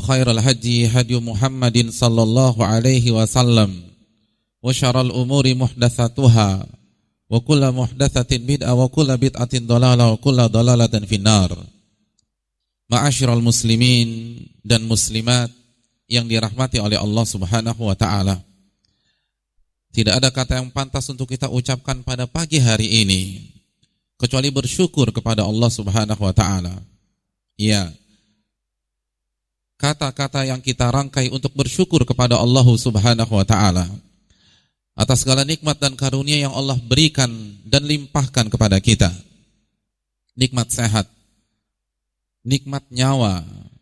khairal hadi hadi Muhammadin sallallahu alaihi wasallam wa syarrul umuri muhdatsatuha wa kullu muhdatsatin bid'ah wa kullu bid'atin dhalalah wa kullu dhalalatin finnar. Ma'asyiral muslimin dan muslimat yang dirahmati oleh Allah Subhanahu wa taala. Tidak ada kata yang pantas untuk kita ucapkan pada pagi hari ini kecuali bersyukur kepada Allah Subhanahu wa taala. Ya. Kata-kata yang kita rangkai untuk bersyukur kepada Allah Subhanahu wa taala atas segala nikmat dan karunia yang Allah berikan dan limpahkan kepada kita. Nikmat sehat, nikmat nyawa,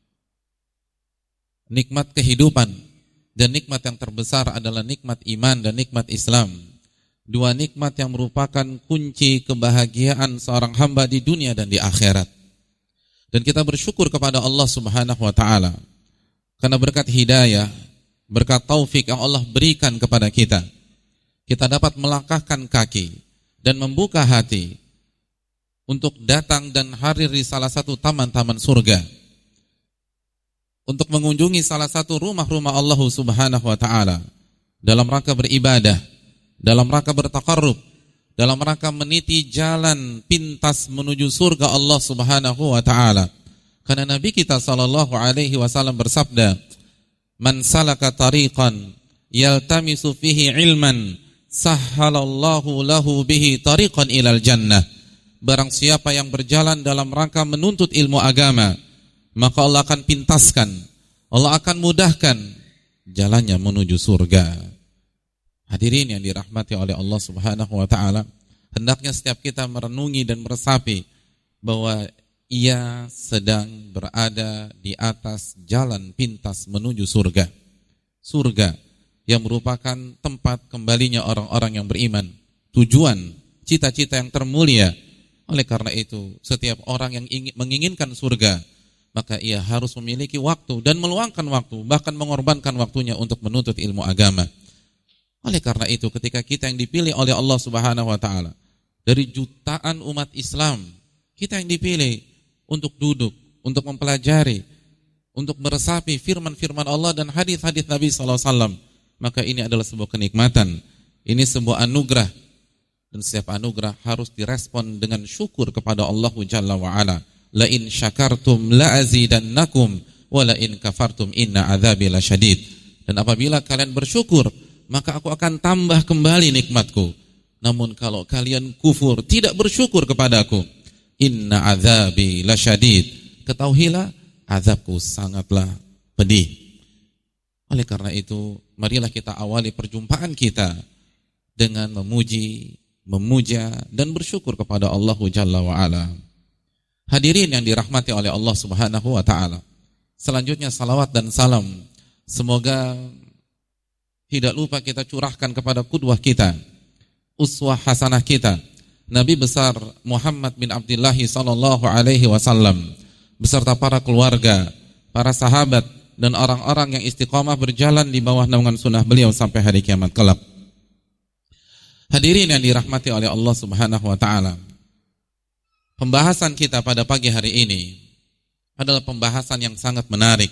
nikmat kehidupan, dan nikmat yang terbesar adalah nikmat iman dan nikmat Islam. Dua nikmat yang merupakan kunci kebahagiaan seorang hamba di dunia dan di akhirat. Dan kita bersyukur kepada Allah Subhanahu wa taala karena berkat hidayah, berkat taufik yang Allah berikan kepada kita, kita dapat melangkahkan kaki dan membuka hati untuk datang dan hadir di salah satu taman-taman surga, untuk mengunjungi salah satu rumah-rumah Allah Subhanahu wa taala dalam rangka beribadah, dalam rangka bertaqarrub, dalam rangka meniti jalan pintas menuju surga Allah Subhanahu wa taala. Karena Nabi kita sallallahu alaihi wasallam bersabda, "Man salaka tariqan yaltamisu fihi ilman, sahhalallahu lahu bihi tariqan ilal jannah." Barang siapa yang berjalan dalam rangka menuntut ilmu agama, maka Allah akan pintaskan, Allah akan mudahkan jalannya menuju surga. Hadirin yang dirahmati oleh Allah Subhanahu wa taala, hendaknya setiap kita merenungi dan meresapi bahwa ia sedang berada di atas jalan pintas menuju surga. Surga yang merupakan tempat kembalinya orang-orang yang beriman, tujuan, cita-cita yang termulia. Oleh karena itu, setiap orang yang menginginkan surga, maka ia harus memiliki waktu dan meluangkan waktu, bahkan mengorbankan waktunya untuk menuntut ilmu agama. Oleh karena itu, ketika kita yang dipilih oleh Allah Subhanahu wa taala dari jutaan umat Islam, kita yang dipilih untuk duduk, untuk mempelajari, untuk meresapi firman-firman Allah dan hadis-hadis Nabi sallallahu alaihi wasallam, maka ini adalah sebuah kenikmatan. Ini sebuah anugerah, dan setiap anugerah harus direspon dengan syukur kepada Allah Jalla wa ala. La in syakartum la azidannakum wa la in kafartum inna adzabi lasyadid. Dan apabila kalian bersyukur, maka aku akan tambah kembali nikmatku. Namun kalau kalian kufur, tidak bersyukur kepadaku, inna adzabi lasyadid, ketahuilah azabku sangatlah pedih. Oleh karena itu, marilah kita awali perjumpaan kita dengan memuji, memuja dan bersyukur kepada Allah Jalla wa ala. Hadirin yang dirahmati oleh Allah Subhanahu wa taala. Selanjutnya salawat dan salam semoga tidak lupa kita curahkan kepada qudwah kita, uswah hasanah kita, Nabi besar Muhammad bin Abdullah sallallahu alaihi wasallam beserta para keluarga, para sahabat dan orang-orang yang istiqamah berjalan di bawah naungan sunnah beliau sampai hari kiamat kelak. Hadirin yang dirahmati oleh Allah Subhanahu wa taala. Pembahasan kita pada pagi hari ini adalah pembahasan yang sangat menarik.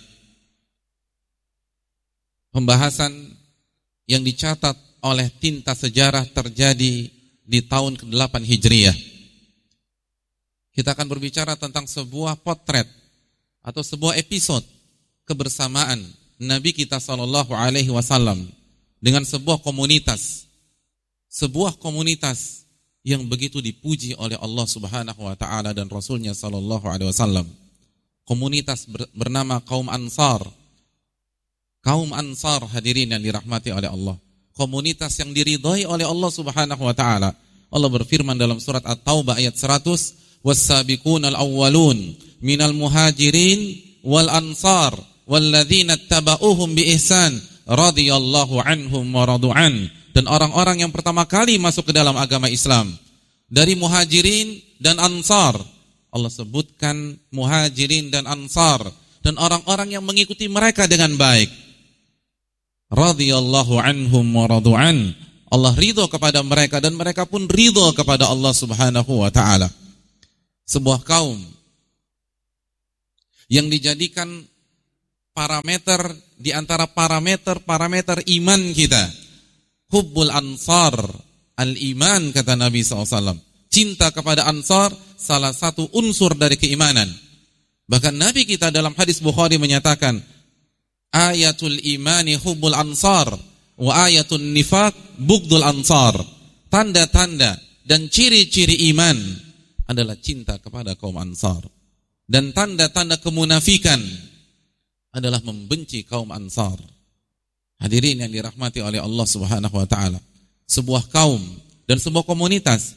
Pembahasan yang dicatat oleh tinta sejarah terjadi di tahun ke-8 Hijriah. Kita akan berbicara tentang sebuah potret atau sebuah episode kebersamaan Nabi kita sallallahu alaihi wasallam dengan sebuah komunitas. Sebuah komunitas yang begitu dipuji oleh Allah Subhanahu wa taala dan Rasulnya sallallahu alaihi wasallam. Komunitas bernama kaum Ansar. Kaum Ansar, hadirin yang dirahmati oleh Allah. Komunitas yang diridhai oleh Allah Subhanahu wa taala. Allah berfirman dalam surat At-Taubah ayat 100, "Was-sabiqunal awwalun minal muhajirin wal ansar walladzina tabauhum bi ihsan radhiyallahu anhum wa radu'an." Dan orang-orang yang pertama kali masuk ke dalam agama Islam dari muhajirin dan ansar. Allah sebutkan muhajirin dan ansar dan orang-orang yang mengikuti mereka dengan baik. Radhiyallahu anhum wa radu'an. Allah ridho kepada mereka dan mereka pun ridho kepada Allah Subhanahu wa taala. Sebuah kaum yang dijadikan parameter di antara parameter iman kita. Hubbul ansar al-iman, kata Nabi SAW. Cinta kepada ansar salah satu unsur dari keimanan. Bahkan Nabi kita dalam hadis Bukhari menyatakan, ayatul imani hubbul ansar wa ayatul nifaq bughdul ansar. Tanda-tanda dan ciri-ciri iman adalah cinta kepada kaum ansar, dan tanda-tanda kemunafikan adalah membenci kaum ansar. Hadirin yang dirahmati oleh Allah Subhanahu wa taala, sebuah kaum dan sebuah komunitas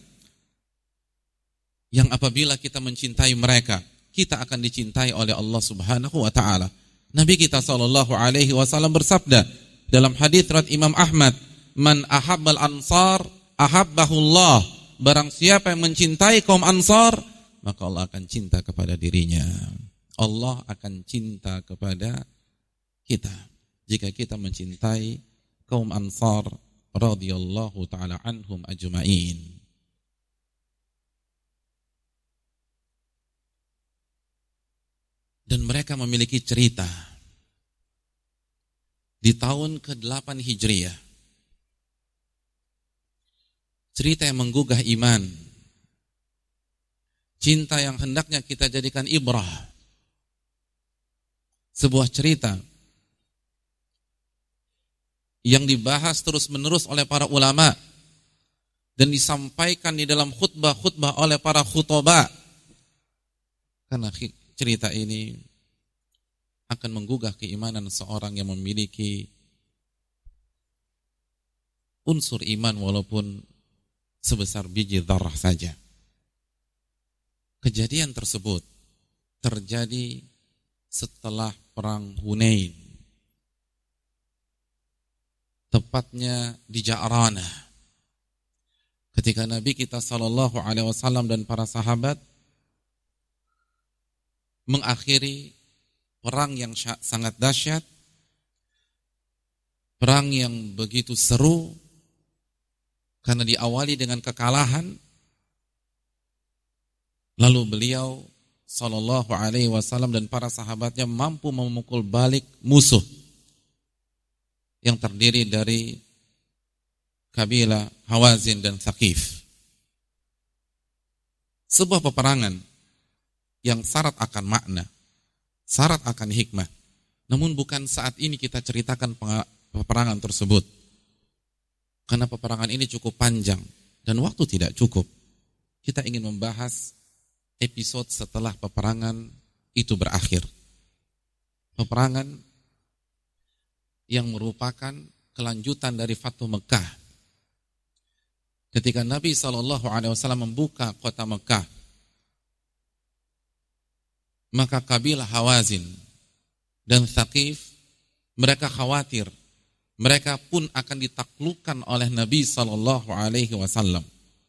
yang apabila kita mencintai mereka, kita akan dicintai oleh Allah Subhanahu wa taala. Nabi kita sallallahu alaihi wasallam bersabda dalam hadis riwayat Imam Ahmad, "Man ahabbal ansar ahabbahullah." Barang siapa yang mencintai kaum ansar, maka Allah akan cinta kepada dirinya. Allah akan cinta kepada kita jika kita mencintai kaum ansar radhiyallahu taala anhum ajma'in. Dan mereka memiliki cerita di tahun ke-8 Hijriah. Cerita yang menggugah iman. Cinta yang hendaknya kita jadikan ibrah. Sebuah cerita yang dibahas terus-menerus oleh para ulama dan disampaikan di dalam khutbah-khutbah oleh para khutbah. Karena cerita ini akan menggugah keimanan seorang yang memiliki unsur iman walaupun sebesar biji dzarrah saja. Kejadian tersebut terjadi setelah perang Hunain, tepatnya di Ja'ranah, ketika Nabi kita sallallahu alaihi wasallam dan para sahabat mengakhiri perang yang sangat dahsyat, perang yang begitu seru, karena diawali dengan kekalahan. Lalu beliau sallallahu alaihi wasallam dan para sahabatnya mampu memukul balik musuh yang terdiri dari kabilah Hawazin dan Thaqif. Sebuah peperangan yang syarat akan makna, syarat akan hikmah. Namun bukan saat ini kita ceritakan peperangan tersebut, karena peperangan ini cukup panjang dan waktu tidak cukup. Kita ingin membahas episode setelah peperangan itu berakhir. Peperangan yang merupakan kelanjutan dari Fathu Mekah. Ketika Nabi SAW membuka kota Mekah, maka kabilah Hawazin dan Thaqif mereka khawatir mereka pun akan ditaklukkan oleh Nabi SAW.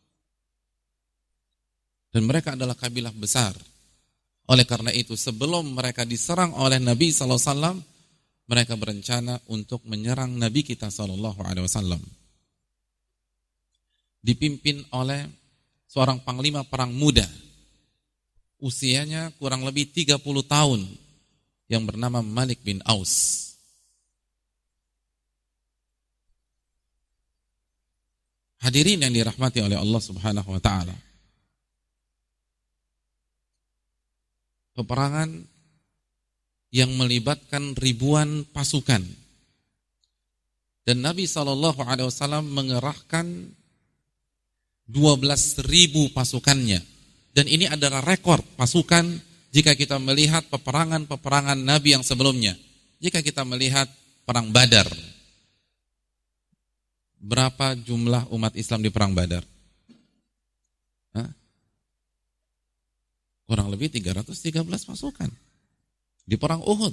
Dan mereka adalah kabilah besar. Oleh karena itu, sebelum mereka diserang oleh Nabi SAW, mereka berencana untuk menyerang Nabi kita SAW. Dipimpin oleh seorang panglima perang muda, usianya kurang lebih 30 tahun, yang bernama Malik bin Aus. Hadirin yang dirahmati oleh Allah Subhanahu wa taala. Peperangan yang melibatkan ribuan pasukan. Dan Nabi SAW mengerahkan 12.000 pasukannya. Dan ini adalah rekor pasukan jika kita melihat peperangan-peperangan Nabi yang sebelumnya. Jika kita melihat perang Badar, berapa jumlah umat Islam di perang Badar? Kurang lebih 313 pasukan. Di perang Uhud,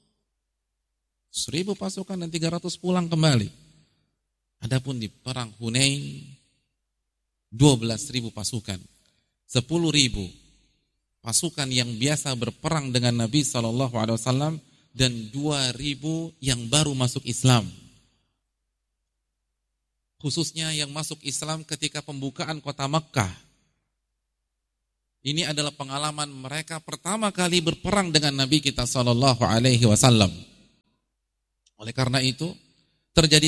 1.000 pasukan dan 300 pulang kembali. Adapun di perang Hunain, 12.000 pasukan. 10.000 pasukan yang biasa berperang dengan Nabi SAW dan 2.000 yang baru masuk Islam. Khususnya yang masuk Islam ketika pembukaan kota Makkah. Ini adalah pengalaman mereka pertama kali berperang dengan Nabi kita sallallahu alaihi wasallam. Oleh karena itu terjadi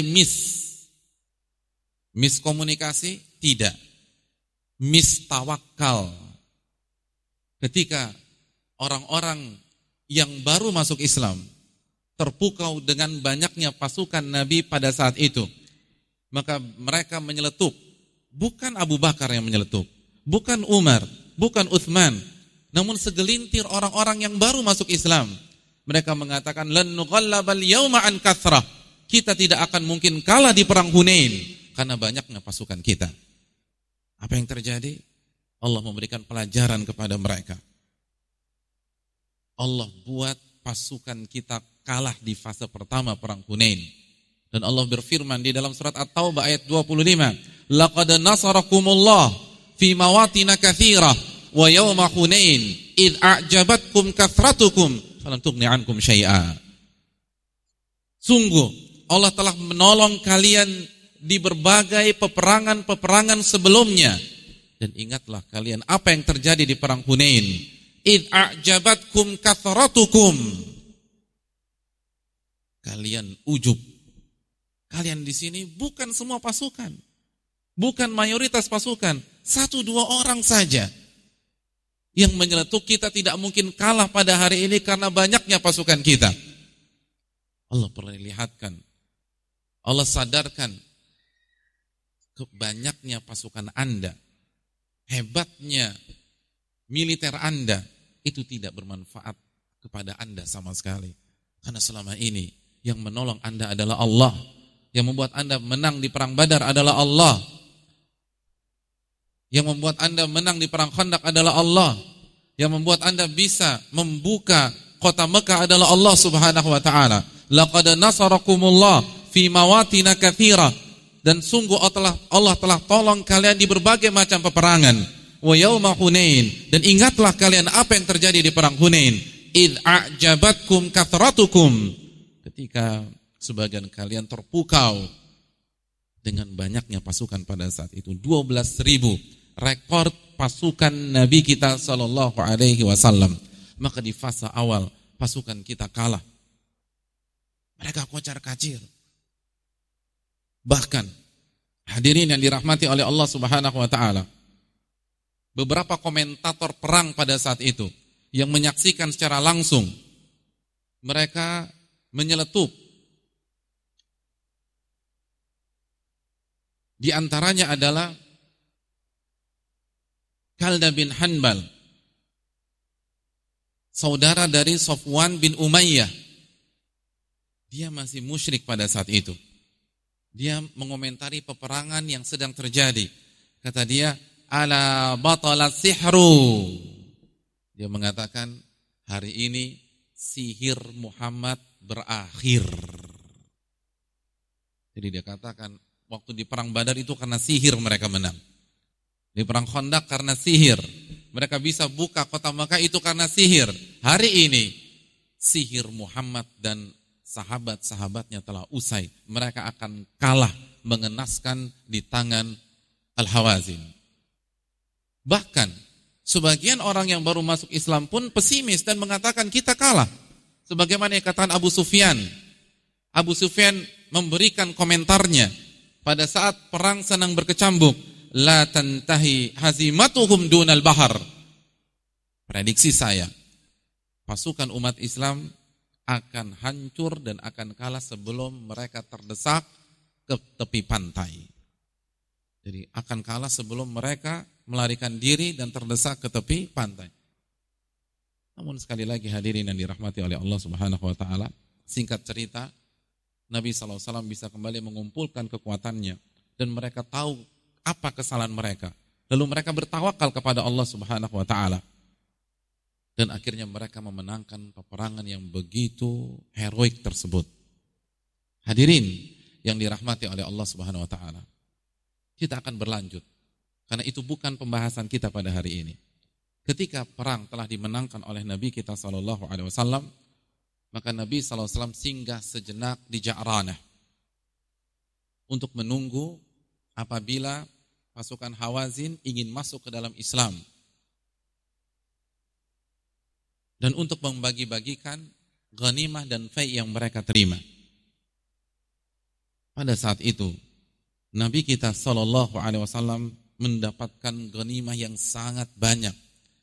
miskomunikasi, tidak. Mistawakal. Ketika orang-orang yang baru masuk Islam terpukau dengan banyaknya pasukan Nabi pada saat itu, maka mereka menyeletuk. Bukan Abu Bakar yang menyeletuk, bukan Umar, bukan Uthman, namun segelintir orang-orang yang baru masuk Islam. Mereka mengatakan, lan nughallabal yawma an kathrah. Kita tidak akan mungkin kalah di perang Hunain karena banyaknya pasukan kita. Apa yang terjadi? Allah memberikan pelajaran kepada mereka. Allah buat pasukan kita kalah di fase pertama perang Hunain. Dan Allah berfirman di dalam surat At-Taubah ayat 25, laqad nasarakumullah fi mawatin katsirah wa yawma Hunain id a'jabatkum kathratukum falam tughni ankum syai'a. Sungguh Allah telah menolong kalian di berbagai peperangan-peperangan sebelumnya. Dan ingatlah kalian apa yang terjadi di perang Hunain. Id a'jabatkum kathratukum. Kalian ujub. Kalian di sini bukan semua pasukan. Bukan mayoritas pasukan. 1-2 orang saja yang menyeletuk. Kita tidak mungkin kalah pada hari ini karena banyaknya pasukan kita. Allah perlihatkan, Allah sadarkan banyaknya pasukan Anda, hebatnya militer Anda, itu tidak bermanfaat kepada Anda sama sekali. Karena selama ini yang menolong Anda adalah Allah. Yang membuat Anda menang di perang Badar adalah Allah. Yang membuat Anda menang di perang Khandaq adalah Allah. Yang membuat Anda bisa membuka kota Mekah adalah Allah Subhanahu wa taala. Laqad nasarakumullah fi mawatin katsirah. Dan sungguh Allah telah tolong kalian di berbagai macam peperangan. Wa yauma Hunain. Dan ingatlah kalian apa yang terjadi di perang Hunain. Id a'jabatkum kathratukum. Ketika sebagian kalian terpukau dengan banyaknya pasukan pada saat itu. 12.000 rekor pasukan Nabi kita sallallahu alaihi wasallam. Maka di fase awal pasukan kita kalah. Mereka kocar-kacir. Bahkan hadirin yang dirahmati oleh Allah Subhanahu wa taala, beberapa komentator perang pada saat itu yang menyaksikan secara langsung, mereka menyeletuk. Di antaranya adalah Khalda bin Hanbal, saudara dari Safwan bin Umayyah. Dia masih musyrik pada saat itu. Dia mengomentari peperangan yang sedang terjadi. Kata dia, ala batalat sihru. Dia mengatakan, hari ini sihir Muhammad berakhir. Jadi dia katakan, waktu di perang Badar itu karena sihir mereka menang. Di perang Khandaq karena sihir. Mereka bisa buka kota Makkah itu karena sihir. Hari ini sihir Muhammad dan sahabat-sahabatnya telah usai. Mereka akan kalah mengenaskan di tangan Al-Hawazin. Bahkan sebagian orang yang baru masuk Islam pun pesimis dan mengatakan kita kalah. Sebagaimana yang katakan Abu Sufyan. Abu Sufyan memberikan komentarnya pada saat perang sedang berkecambuk. La tantahi hazimatuhum dunal bahar. Prediksi saya, pasukan umat Islam akan hancur dan akan kalah sebelum mereka terdesak ke tepi pantai. Jadi akan kalah sebelum mereka melarikan diri dan terdesak ke tepi pantai. Namun sekali lagi hadirin yang dirahmati oleh Allah Subhanahu wa taala, singkat cerita, Nabi SAW bisa kembali mengumpulkan kekuatannya dan mereka tahu apa kesalahan mereka. Lalu mereka bertawakal kepada Allah Subhanahu wa taala. Dan akhirnya mereka memenangkan peperangan yang begitu heroik tersebut. Hadirin yang dirahmati oleh Allah Subhanahu wa taala. Kita akan berlanjut karena itu bukan pembahasan kita pada hari ini. Ketika perang telah dimenangkan oleh Nabi kita sallallahu alaihi wasallam, maka Nabi sallallahu alaihi wasallam singgah sejenak di Ja'ranah untuk menunggu apabila pasukan Hawazin ingin masuk ke dalam Islam. dan untuk membagi-bagikan ghanimah dan fai' yang mereka terima. Pada saat itu Nabi kita sallallahu alaihi wasallam mendapatkan ghanimah yang sangat banyak.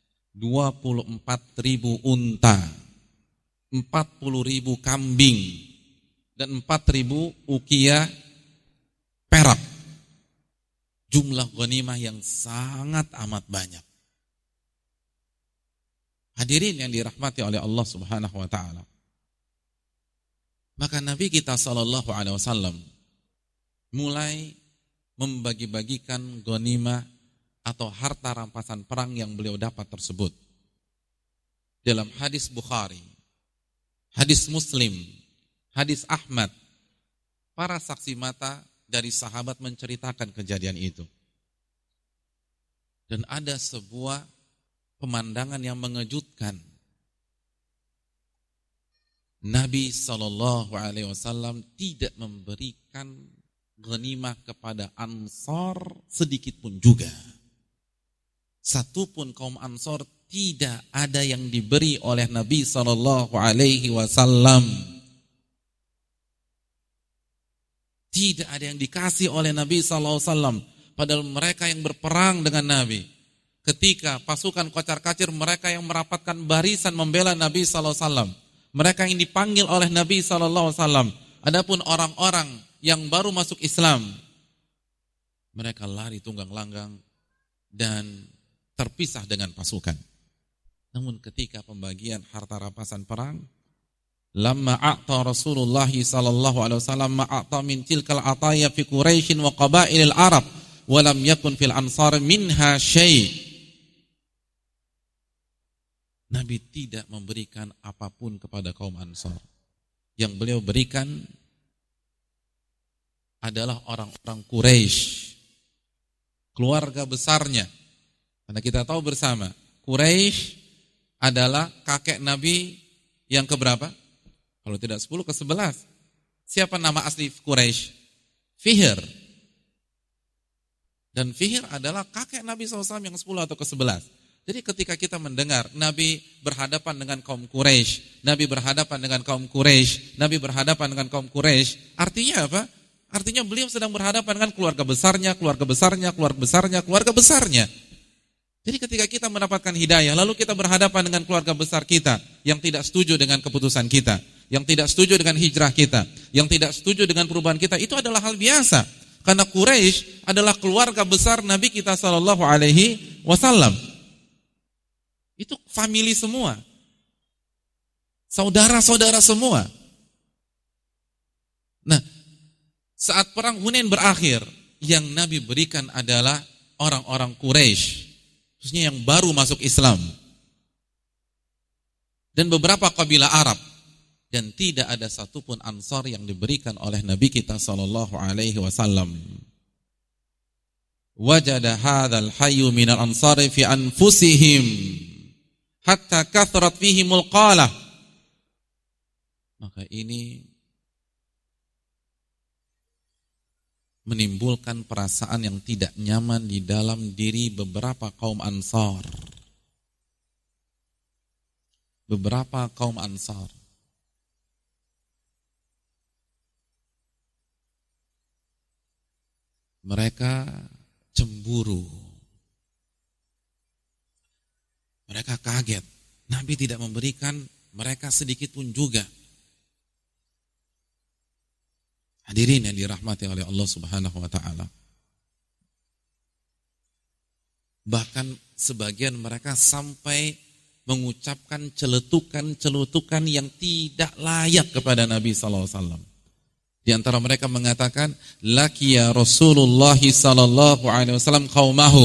24.000 unta, 40.000 kambing, dan 4.000 ukiah perak. Jumlah ghanimah yang sangat amat banyak. Hadirin yang dirahmati oleh Allah Subhanahu wa taala. Maka Nabi kita sallallahu alaihi wasallam mulai membagi-bagikan ghanimah atau harta rampasan perang yang beliau dapat tersebut. Dalam hadis Bukhari, hadis Muslim, hadis Ahmad, para saksi mata dari sahabat menceritakan kejadian itu. Dan ada sebuah pemandangan yang mengejutkan. Nabi SAW tidak memberikan ghanimah kepada Ansar sedikit pun juga. Satupun kaum Ansar tidak ada yang diberi oleh Nabi SAW. Tidak ada yang dikasih oleh Nabi SAW. Padahal mereka yang berperang dengan Nabi. Ketika pasukan kocar-kacir, mereka yang merapatkan barisan membela Nabi SAW. Mereka yang dipanggil oleh Nabi SAW. Adapun orang-orang yang baru masuk Islam, mereka lari tunggang langgang dan terpisah dengan pasukan. Namun ketika pembagian harta rampasan perang, lamma a'ta Rasulullah sallallahu alaihi wasallam ma a'ta min tilkal ataya fi Quraisy wa qabailil Arab wa lam yakun fil ansar minha syai'. Nabi tidak memberikan apapun kepada kaum Ansar. Yang beliau berikan adalah orang-orang Quraisy, keluarga besarnya. Karena kita tahu bersama, Quraisy adalah kakek Nabi yang keberapa? Kalau tidak 10, ke-11. Siapa nama asli Quraisy? Fihr. Dan Fihr adalah kakek Nabi SAW yang 10 atau ke-11. Jadi ketika kita mendengar Nabi berhadapan dengan kaum Quraisy, Nabi berhadapan dengan kaum Quraisy, Nabi berhadapan dengan kaum Quraisy, artinya apa? Artinya beliau sedang berhadapan dengan keluarga besarnya, keluarga besarnya, keluarga besarnya, keluarga besarnya. Jadi ketika kita mendapatkan hidayah, lalu kita berhadapan dengan keluarga besar kita yang tidak setuju dengan keputusan kita, yang tidak setuju dengan hijrah kita, yang tidak setuju dengan perubahan kita, itu adalah hal biasa. Karena Quraisy adalah keluarga besar Nabi kita sallallahu alaihi wasallam. Itu famili semua. Saudara-saudara semua. Nah, saat perang Hunain berakhir, yang Nabi berikan adalah orang-orang Quraisy, khususnya yang baru masuk Islam, dan beberapa kabilah Arab, dan tidak ada satupun Ansar yang diberikan oleh Nabi kita sallallahu alaihi wasallam. Wajada hadzal hayyu minal ansari fi anfusihim hatta kathrat fihimul qalah. Maka ini menimbulkan perasaan yang tidak nyaman di dalam diri beberapa kaum Ansar. Beberapa kaum Ansar. Mereka cemburu. Mereka kaget. Nabi tidak memberikan mereka sedikit pun juga. Hadirin yang dirahmati oleh Allah Subhanahu wa taala. Bahkan sebagian mereka sampai mengucapkan celutukan-celutukan yang tidak layak kepada Nabi sallallahu alaihi wasallam. Di antara mereka mengatakan, laqiya Rasulullah sallallahu alaihi wasallam qaumahu.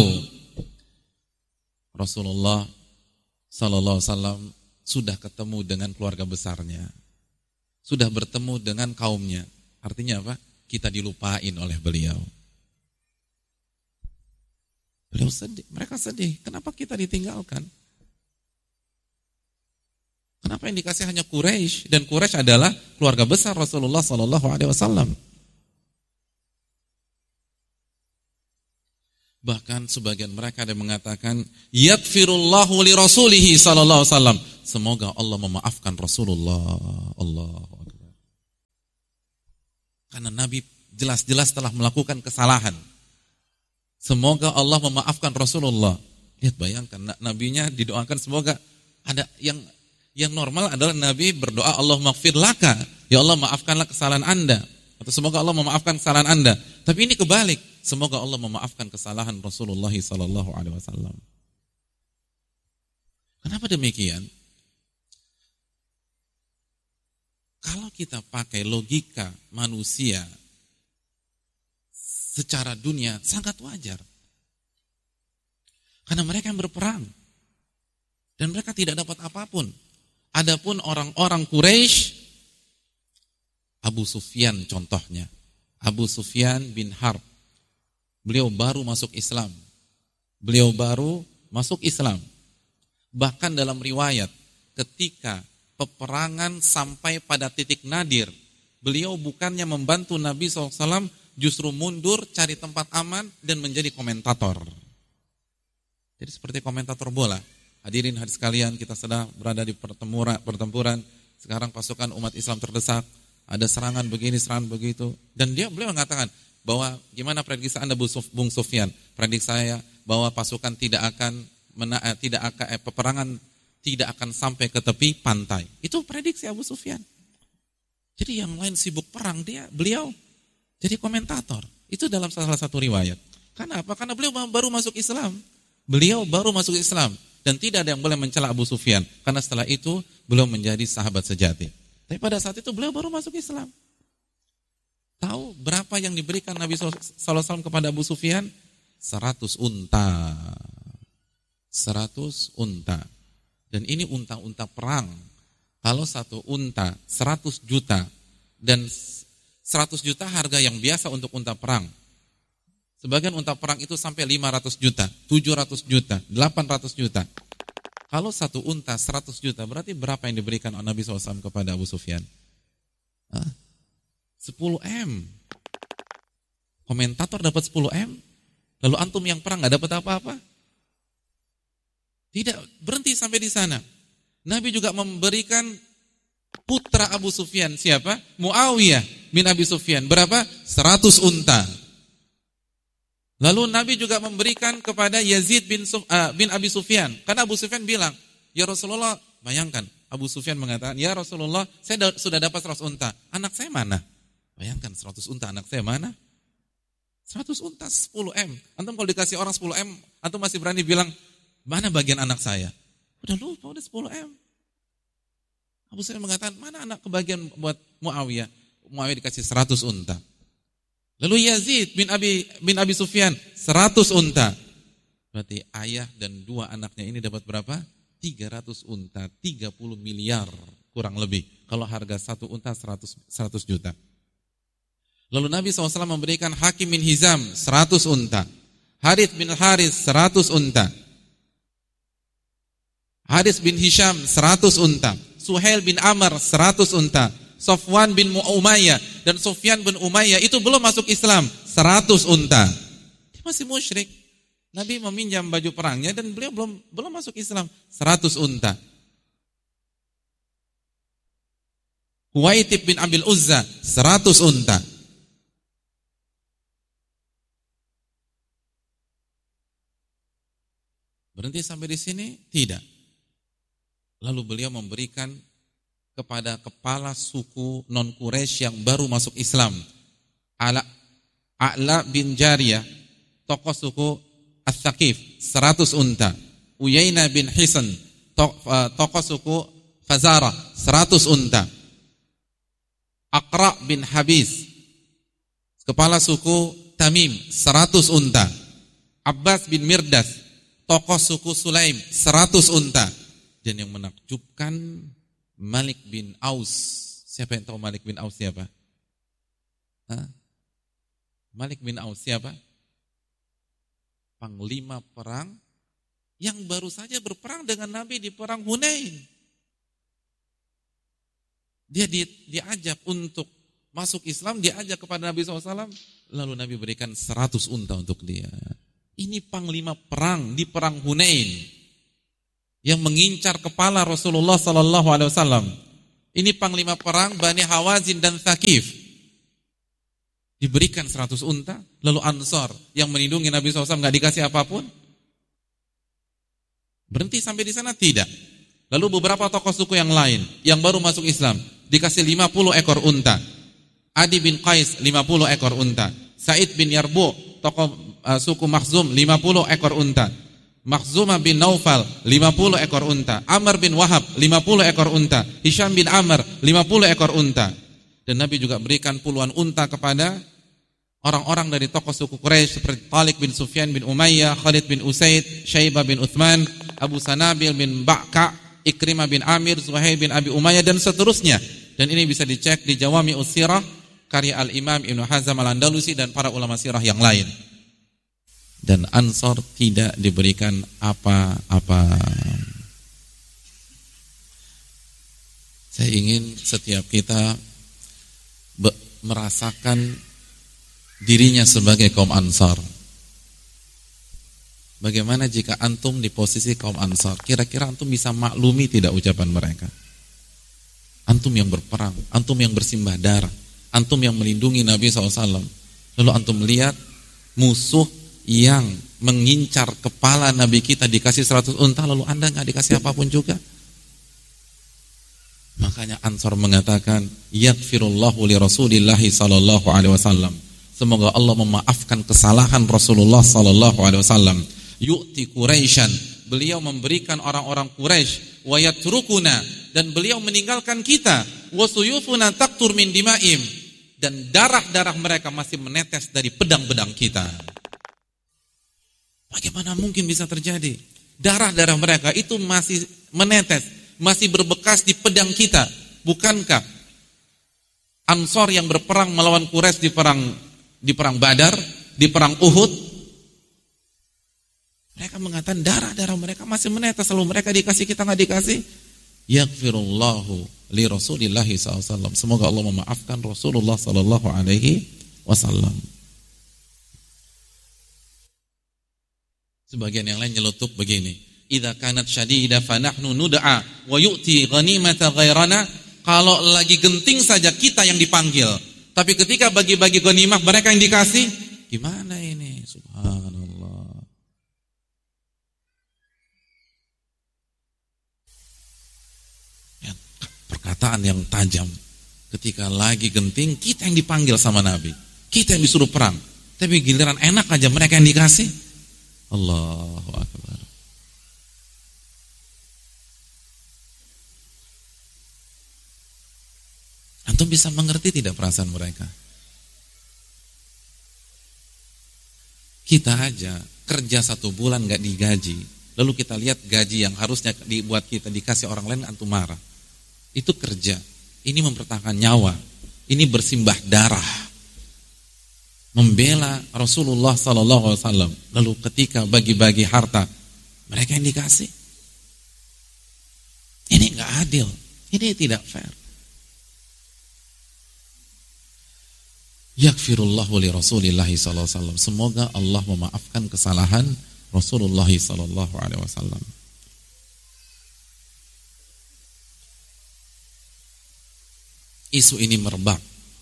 Rasulullah sallallahu alaihi wasallam sudah ketemu dengan keluarga besarnya. Sudah bertemu dengan kaumnya. Artinya apa? Kita dilupain oleh beliau. Beliau sedih, mereka sedih. Kenapa kita ditinggalkan? Kenapa yang dikasih hanya Quraisy, dan Quraisy adalah keluarga besar Rasulullah sallallahu alaihi wasallam. Bahkan sebagian mereka ada yang mengatakan, yaghfirullahu li rasulihi sallallahu alaihi wasallam. Semoga Allah memaafkan Rasulullah. Allahu akbar. Karena Nabi jelas-jelas telah melakukan kesalahan. Semoga Allah memaafkan Rasulullah. Lihat, bayangkan, nabinya didoakan semoga. Ada yang normal adalah Nabi berdoa, Allahumma ighfir laka, ya Allah maafkanlah kesalahan Anda, atau semoga Allah memaafkan kesalahan Anda. Tapi ini kebalik, semoga Allah memaafkan kesalahan Rasulullah sallallahu alaihi wasallam. Kenapa demikian? Kalau kita pakai logika manusia secara dunia sangat wajar. Karena mereka yang berperang dan mereka tidak dapat apapun. Adapun orang-orang Quraisy, Abu Sufyan contohnya. Abu Sufyan bin Harb. Beliau baru masuk Islam. Bahkan dalam riwayat, ketika peperangan sampai pada titik nadir, beliau bukannya membantu Nabi SAW, justru mundur, cari tempat aman, dan menjadi komentator. Jadi seperti komentator bola. Hadirin hadis sekalian, kita sedang berada di pertempuran. Sekarang pasukan umat Islam terdesak, ada serangan begini, serangan begitu. Dan beliau mengatakan bahwa gimana prediksi Anda Bung Sufyan? Prediksi saya bahwa pasukan peperangan tidak akan sampai ke tepi pantai. Itu prediksi Abu Sufyan. Jadi yang lain sibuk perang, beliau jadi komentator. Itu dalam salah satu riwayat. Kenapa? Karena beliau baru masuk Islam. Dan tidak ada yang boleh mencela Abu Sufyan. Karena setelah itu beliau menjadi sahabat sejati. Tapi pada saat itu beliau baru masuk Islam. Tahu berapa yang diberikan Nabi SAW kepada Abu Sufyan? 100 unta. 100 unta. Dan ini unta-unta perang. Kalau satu unta 100 juta. Dan 100 juta harga yang biasa untuk unta perang. Sebagian unta perang itu sampai 500 juta, 700 juta, 800 juta. Kalau satu unta 100 juta, berarti berapa yang diberikan oleh Nabi SAW kepada Abu Sufyan? 10 M. Komentator dapat 10 M, lalu antum yang perang gak dapat apa-apa? Tidak berhenti sampai di sana. Nabi juga memberikan putra Abu Sufyan, siapa? Muawiyah bin Abi Sufyan. Berapa? 100 unta. Lalu Nabi juga memberikan kepada Yazid bin Abi Sufyan. Karena Abu Sufyan bilang, ya Rasulullah, bayangkan, Abu Sufyan mengatakan, ya Rasulullah, saya sudah dapat 100 unta. Anak saya mana? Bayangkan 100 unta, anak saya mana? 100 unta, 10 M. Antum kalau dikasih orang 10 M, antum masih berani bilang, mana bagian anak saya? Udah lupa, udah 10 M. Abu Sufyan mengatakan, mana anak kebagian buat Muawiyah? Muawiyah dikasih 100 unta. Lalu Yazid bin Abi Sufyan 100 unta. Berarti ayah dan 2 anaknya ini dapat berapa? 300 unta, 30 miliar kurang lebih. Kalau harga satu unta 100 juta. Lalu Nabi SAW memberikan Hakim bin Hizam 100 unta. Harith bin Harith 100 unta. Harith bin Hisham 100 unta. Suhail bin Amr 100 unta. Sofwan bin Umayyah dan Sufyan bin Umayyah itu belum masuk Islam, 100 unta. Dia masih musyrik. Nabi meminjam baju perangnya dan beliau belum masuk Islam, 100 unta. Huwaitib bin Abil Uzza 100 unta. Berhenti sampai di sini? Tidak. Lalu beliau memberikan kepada kepala suku non-Quraisy yang baru masuk Islam, A'la bin Jariyah, tokoh suku As-Saqif, 100 unta. Uyainah bin Hisan, tokoh suku Fazara, 100 unta. Aqra bin Habis, kepala suku Tamim, 100 unta. Abbas bin Mirdas, tokoh suku Sulaim, 100 unta. Dan yang menakjubkan, Malik bin Aus. Siapa yang tahu Malik bin Aus siapa? Malik bin Aus siapa? Panglima perang yang baru saja berperang dengan Nabi di perang Hunain. Dia diajak untuk masuk Islam, diajak kepada Nabi SAW, lalu Nabi berikan 100 unta untuk dia. Ini panglima perang di perang Hunain yang mengincar kepala Rasulullah sallallahu alaihi wasallam. Ini panglima perang Bani Hawazin dan Thaqif. Diberikan 100 unta, lalu Ansar yang melindungi Nabi SAW nggak dikasih apapun. Berhenti sampai di sana? Tidak. Lalu beberapa tokoh suku yang lain yang baru masuk Islam dikasih 50 ekor unta. Adi bin Qais 50 ekor unta. Sa'id bin Yarbu, tokoh suku Makhzum 50 ekor unta. Makhzumah bin Naufal 50 ekor unta. Amr bin Wahab 50 ekor unta. Hisham bin Amr 50 ekor unta. Dan Nabi juga berikan puluhan unta kepada orang-orang dari tokoh suku Quraisy seperti Talik bin Sufyan bin Umayyah, Khalid bin Usaid, Syaibah bin Uthman, Abu Sanabil bin Ba'ka, Ikrimah bin Amir, Zuhair bin Abi Umayyah, dan seterusnya. Dan ini bisa dicek di Jawami'us Sirah karya Al-Imam Ibnu Hazm Al-Andalusi dan para ulama sirah yang lain. Dan Ansar tidak diberikan apa-apa. Saya ingin setiap kita merasakan dirinya sebagai kaum Ansar. Bagaimana jika antum di posisi kaum Ansar? Kira-kira antum bisa maklumi tidak ucapan mereka? Antum yang berperang, antum yang bersimbah darah, antum yang melindungi Nabi SAW. Lalu antum melihat musuh yang mengincar kepala Nabi kita dikasih 100 unta, lalu anda gak dikasih apapun juga. Makanya Ansar mengatakan, yaghfirullahu li Rasulillahi sallallahu alaihi wasallam. Semoga Allah memaafkan kesalahan Rasulullah sallallahu alaihi wasallam. Yu'ti Quraisyan, beliau memberikan orang-orang Quraisy, wa yatrukuna, dan beliau meninggalkan kita, wa suyufuna taqtur min dima'im, dan darah-darah mereka masih menetes dari pedang-pedang kita. Bagaimana mungkin bisa terjadi? Darah-darah mereka itu masih menetes, masih berbekas di pedang kita. Bukankah Ansar yang berperang melawan Quraisy di perang Badar, di perang Uhud, mereka mengatakan darah-darah mereka masih menetes, lalu mereka dikasih, kita nggak dikasih. Yaghfirullahu li Rasulillahi SAW. Semoga Allah memaafkan Rasulullah sallallahu alaihi wasallam. Sebagian yang lain nyelutup begini, idza kanat syadida fa nahnu nud'a wa yu'ti ghanimata ghairana. Kalau lagi genting saja kita yang dipanggil, tapi ketika bagi-bagi ghanimah mereka yang dikasih. Gimana ini? Subhanallah. Ya, perkataan yang tajam. Ketika lagi genting kita yang dipanggil sama Nabi, kita yang disuruh perang, tapi giliran enak aja mereka yang dikasih. Allahu Akbar. Antum bisa mengerti tidak perasaan mereka? Kita aja kerja 1 bulan gak digaji, lalu kita lihat gaji yang harusnya dibuat kita dikasih orang lain, antum marah. Itu kerja, ini mempertahankan nyawa, ini bersimbah darah, membela Rasulullah SAW. Lalu ketika bagi-bagi harta, mereka yang dikasih. Ini gak adil, ini tidak fair. Yaghfirullahu li Rasulillahi sallallahu alaihi wasallam. Semoga Allah memaafkan kesalahan Rasulullah sallallahu alaihi wasallam. Isu ini merebak.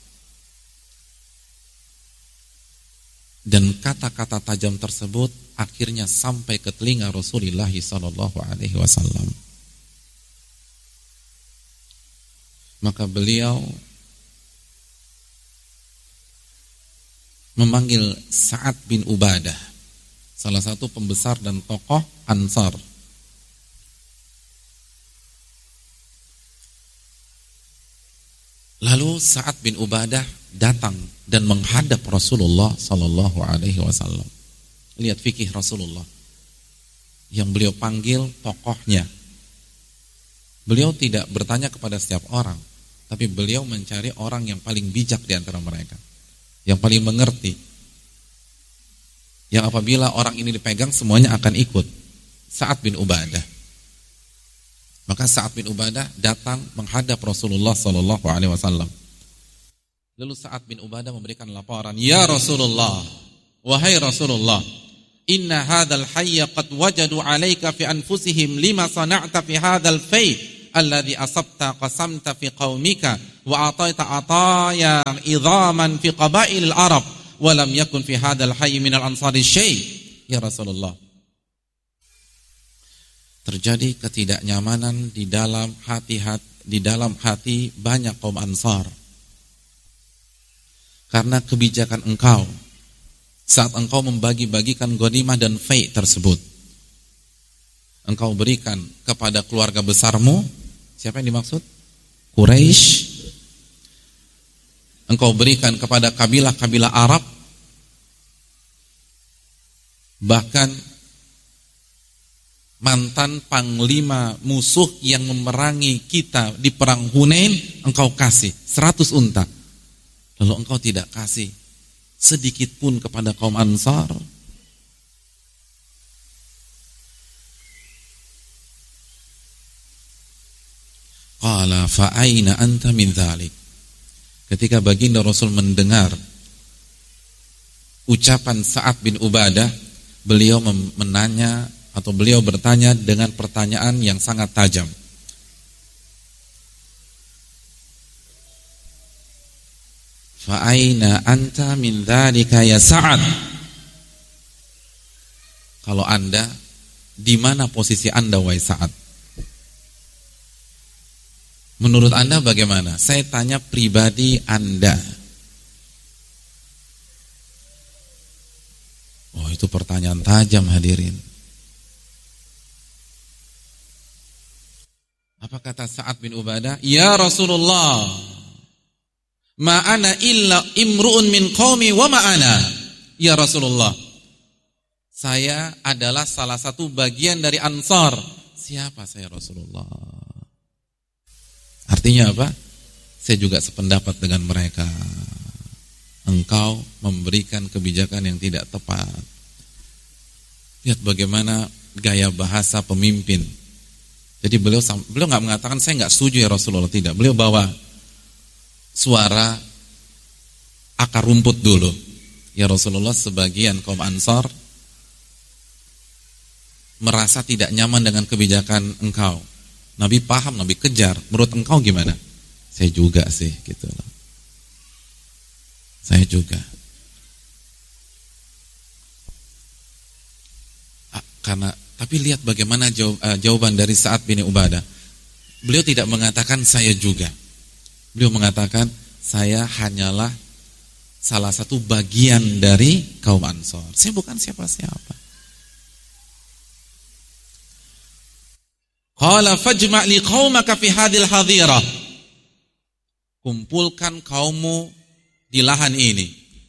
Dan kata-kata tajam tersebut akhirnya sampai ke telinga Rasulullah sallallahu alaihi wasallam. Maka beliau memanggil Sa'ad bin Ubadah, salah satu pembesar dan tokoh Ansar. Lalu Sa'ad bin Ubadah datang dan menghadap Rasulullah sallallahu alaihi wasallam. Lihat fikih Rasulullah. Yang beliau panggil tokohnya. Beliau tidak bertanya kepada setiap orang, tapi beliau mencari orang yang paling bijak di antara mereka, yang paling mengerti, yang apabila orang ini dipegang semuanya akan ikut. Sa'ad bin Ubadah. Maka Sa'ad bin Ubadah datang menghadap Rasulullah sallallahu alaihi wasallam. Lalu Sa'ad bin Ubadah memberikan laporan, "Ya Rasulullah, wahai Rasulullah, inna hadzal hayya qad wajadu 'alaika fi anfusihim lima sana'ta fi hadzal fay alladhi asabta qasamta fi qaumika wa ataita ataya idhaman fi qabail al-arab wa lam yakun fi hadzal hayy min al-ansari syai'. Ya Rasulullah, terjadi ketidaknyamanan di dalam hati banyak kaum Ansar karena kebijakan engkau saat engkau membagi-bagikan ghanimah dan fai' tersebut. Engkau berikan kepada keluarga besarmu. Siapa yang dimaksud? Quraisy. Engkau berikan kepada kabilah-kabilah Arab. Bahkan mantan panglima musuh yang memerangi kita di perang Hunain engkau kasih 100 unta. Lalu engkau tidak kasih sedikit pun kepada kaum Ansar. Qala fa aina anta min dzalik. Ketika baginda Rasul mendengar ucapan Sa'ad bin Ubadah, beliau menanya atau beliau bertanya dengan pertanyaan yang sangat tajam. Fa aina anta min dzalika ya Sa'ad? Kalau Anda, di mana posisi Anda wahai Sa'ad? Menurut Anda bagaimana? Saya tanya pribadi Anda. Oh, itu pertanyaan tajam hadirin. Apa kata Sa'ad bin Ubadah? Ya Rasulullah, ma ana illa imru'un min qaumi wa ma ana. Ya Rasulullah, saya adalah salah satu bagian dari Ansar. Siapa saya Rasulullah? Artinya apa? Saya juga sependapat dengan mereka. Engkau memberikan kebijakan yang tidak tepat. Lihat bagaimana gaya bahasa pemimpin. Jadi beliau nggak mengatakan saya nggak setuju ya Rasulullah, tidak. Beliau bawa suara akar rumput dulu. Ya Rasulullah, sebagian kaum Ansar merasa tidak nyaman dengan kebijakan engkau. Nabi paham, Nabi kejar. Menurut engkau gimana? Saya juga sih, gitu loh. Saya juga. Tapi lihat bagaimana jawaban dari Sa'ad bin Ubadah. Beliau tidak mengatakan saya juga. Beliau mengatakan saya hanyalah salah satu bagian dari kaum Ansar. Saya bukan siapa-siapa. Qala fajma' li qaumaka fi hadhil hadhirah. Kumpulkan kaummu di lahan ini.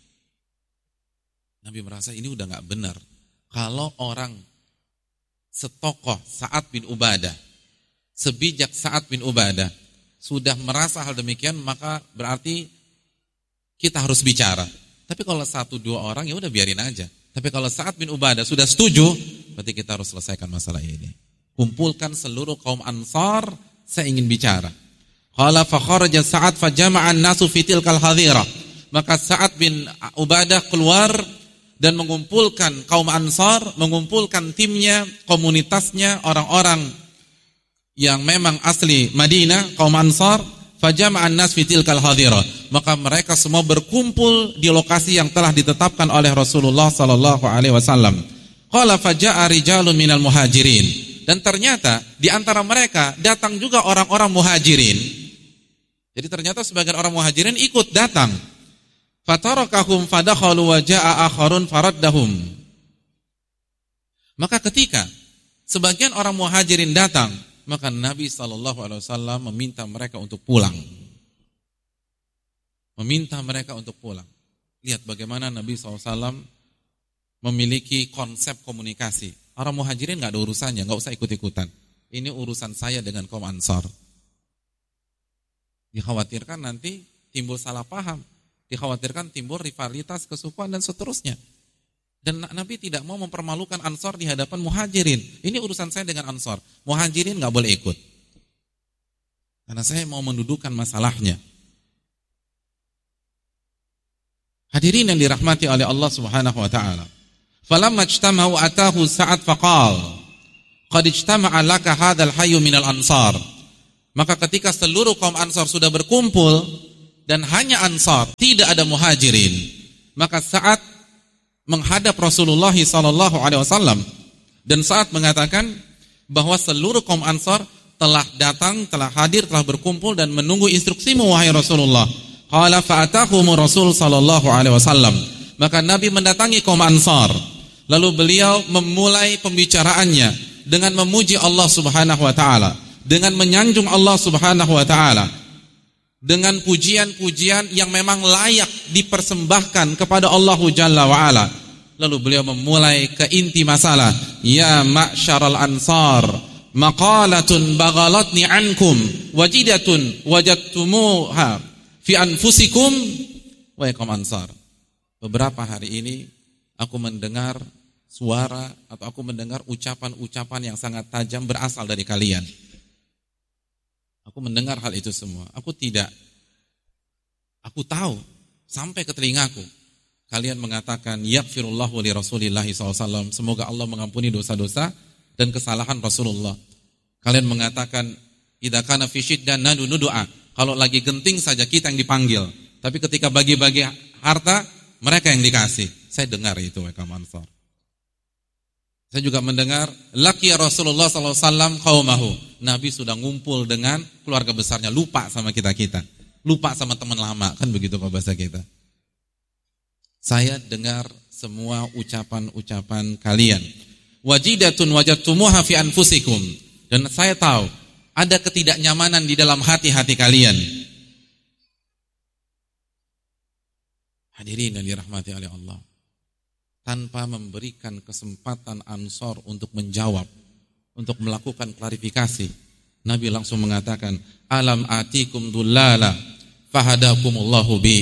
Nabi merasa ini udah enggak benar. Kalau orang setokoh Sa'ad bin Ubadah, sebijak Sa'ad bin Ubadah sudah merasa hal demikian, maka berarti kita harus bicara. Tapi kalau 1-2 orang ya udah biarin aja. Tapi kalau Sa'ad bin Ubadah sudah setuju, berarti kita harus selesaikan masalah ini. Kumpulkan seluruh kaum Ansar, saya ingin bicara. Qala fa kharaja Sa'ad fa jama'a an-nasu fi tilkal hadhirah. Maka Sa'ad bin Ubadah keluar dan mengumpulkan kaum Ansar, mengumpulkan timnya, komunitasnya, orang-orang yang memang asli Madinah, kaum Ansar. Fa jama'a an-nas fi tilkal hadhirah. Maka mereka semua berkumpul di lokasi yang telah ditetapkan oleh Rasulullah sallallahu alaihi wasallam. Qala fa ja'a rijalun minal muhajirin. Dan ternyata di antara mereka datang juga orang-orang muhajirin. Jadi ternyata sebagian orang muhajirin ikut datang. Fatarakahum fadakhalu wa jaa'a akharun faraddahum. Maka ketika sebagian orang muhajirin datang, maka Nabi SAW meminta mereka untuk pulang. Meminta mereka untuk pulang. Lihat bagaimana Nabi SAW memiliki konsep komunikasi. Orang muhajirin gak ada urusannya, gak usah ikut-ikutan. Ini urusan saya dengan kaum Ansar. Dikhawatirkan nanti timbul salah paham. Dikhawatirkan timbul rivalitas, kesukuan dan seterusnya. Dan Nabi tidak mau mempermalukan Ansar di hadapan muhajirin. Ini urusan saya dengan Ansar. Muhajirin gak boleh ikut. Karena saya mau mendudukan masalahnya. Hadirin yang dirahmati oleh Allah Subhanahu wa ta'ala. Falamma ijtama'u atahu Sa'ad faqal qad ijtama'a laka hadzal hayyu minal ansar. Maka ketika seluruh kaum Ansar sudah berkumpul dan hanya Ansar, tidak ada Muhajirin, maka Sa'ad menghadap Rasulullah sallallahu alaihi wasallam dan Sa'ad mengatakan bahwa seluruh kaum Ansar telah datang, telah hadir, telah berkumpul dan menunggu instruksimu wahai Rasulullah. Qala fa'atahum Rasul sallallahu alaihi wasallam. Maka Nabi mendatangi kaum Ansar. Lalu beliau memulai pembicaraannya dengan memuji Allah Subhanahu wa taala, dengan menyanjung Allah Subhanahu wa taala, dengan pujian-pujian yang memang layak dipersembahkan kepada Allah Jalla wa ala. Lalu beliau memulai ke inti masalah. Ya ma'syaral ansar, maqalatun baghalatni ankum, wajidatun wajadtumuha fi anfusikum. Wahai kaum Ansar, beberapa hari ini aku mendengar suara atau aku mendengar ucapan-ucapan yang sangat tajam berasal dari kalian. Aku mendengar hal itu semua. Aku tahu sampai ke telingaku. Kalian mengatakan yaghfirullahu li Rasulillahi SAW, semoga Allah mengampuni dosa-dosa dan kesalahan Rasulullah. Kalian mengatakan idza kana fi syiddan nadu du'a, kalau lagi genting saja kita yang dipanggil, tapi ketika bagi-bagi harta mereka yang dikasih. Saya dengar itu kaum Ansar. Saya juga mendengar laqiya Rasulullah SAW qaumahu, Nabi sudah ngumpul dengan keluarga besarnya, lupa sama kita-kita, lupa sama teman lama, kan begitu kalau bahasa kita. Saya dengar semua ucapan-ucapan kalian. Wajidatun wajadtumuha fi anfusikum, dan saya tahu ada ketidaknyamanan di dalam hati-hati kalian. Hadirin yang dirahmati oleh Allah, tanpa memberikan kesempatan Ansar untuk menjawab, untuk melakukan klarifikasi, Nabi langsung mengatakan, alam atikum dullala fahadakumullahu bi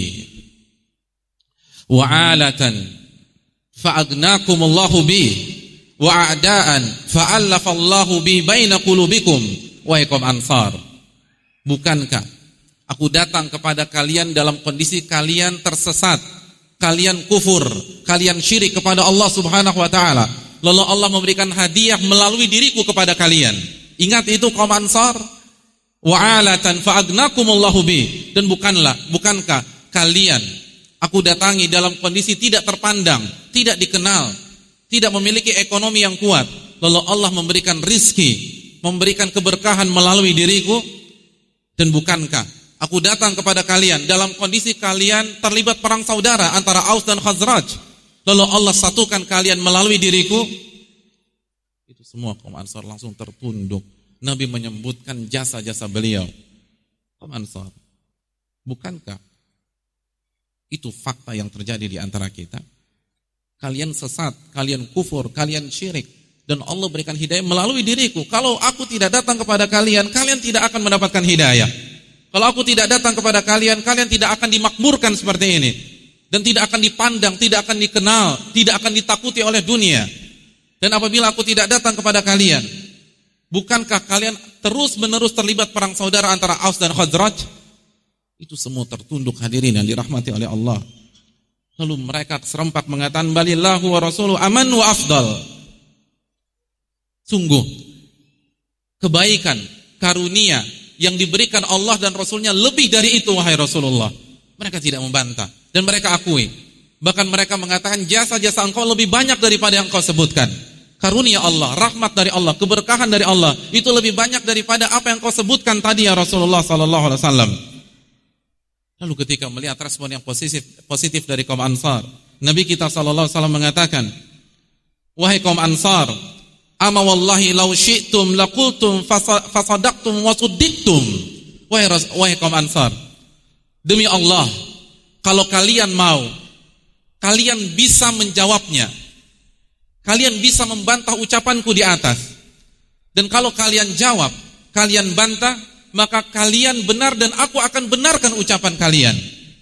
wa'alatan fa'agnakumullahu bi wa'adaan fa'allafallahu bi baina qulubikum. Wahai kaum Ansar, bukankah aku datang kepada kalian dalam kondisi kalian tersesat, kalian kufur, kalian syirik kepada Allah Subhanahu wa taala. Lalu Allah memberikan hadiah melalui diriku kepada kalian. Ingat itu kaum Ansar. Wa'alatan fa'agnakumullahu bi, dan bukankah kalian aku datangi dalam kondisi tidak terpandang, tidak dikenal, tidak memiliki ekonomi yang kuat. Lalu Allah memberikan rizki, memberikan keberkahan melalui diriku. Dan bukankah aku datang kepada kalian dalam kondisi kalian terlibat perang saudara antara Aus dan Khazraj, lalu Allah satukan kalian melalui diriku. Itu semua kaum Ansar langsung tertunduk. Nabi menyebutkan jasa-jasa beliau. Kaum Ansar, bukankah itu fakta yang terjadi di antara kita? Kalian sesat, kalian kufur, kalian syirik, dan Allah berikan hidayah melalui diriku. Kalau aku tidak datang kepada kalian, kalian tidak akan mendapatkan hidayah. Kalau aku tidak datang kepada kalian, kalian tidak akan dimakmurkan seperti ini, dan tidak akan dipandang, tidak akan dikenal, tidak akan ditakuti oleh dunia. Dan apabila aku tidak datang kepada kalian, bukankah kalian terus-menerus terlibat perang saudara antara Aus dan Khazraj? Itu semua tertunduk, hadirin yang dirahmati oleh Allah. Lalu mereka serempak mengatakan balillahu wa rasuluhu aman wa afdal. Sungguh kebaikan, karunia yang diberikan Allah dan Rasulnya lebih dari itu wahai Rasulullah. Mereka tidak membantah dan mereka akui. Bahkan mereka mengatakan jasa-jasa engkau lebih banyak daripada yang engkau sebutkan. Karunia Allah, rahmat dari Allah, keberkahan dari Allah itu lebih banyak daripada apa yang engkau sebutkan tadi ya Rasulullah sallallahu alaihi wasallam. Lalu ketika melihat respon yang positif dari kaum Ansar, Nabi kita sallallahu alaihi wasallam mengatakan, wahai kaum Ansar, ama wallahi law syi'tum laqultum fasadaqtum wa suddiktum. Wahai kaum Ansar, demi Allah, kalau kalian mau, kalian bisa menjawabnya. Kalian bisa membantah ucapanku di atas. Dan kalau kalian jawab, kalian bantah, maka kalian benar dan aku akan benarkan ucapan kalian.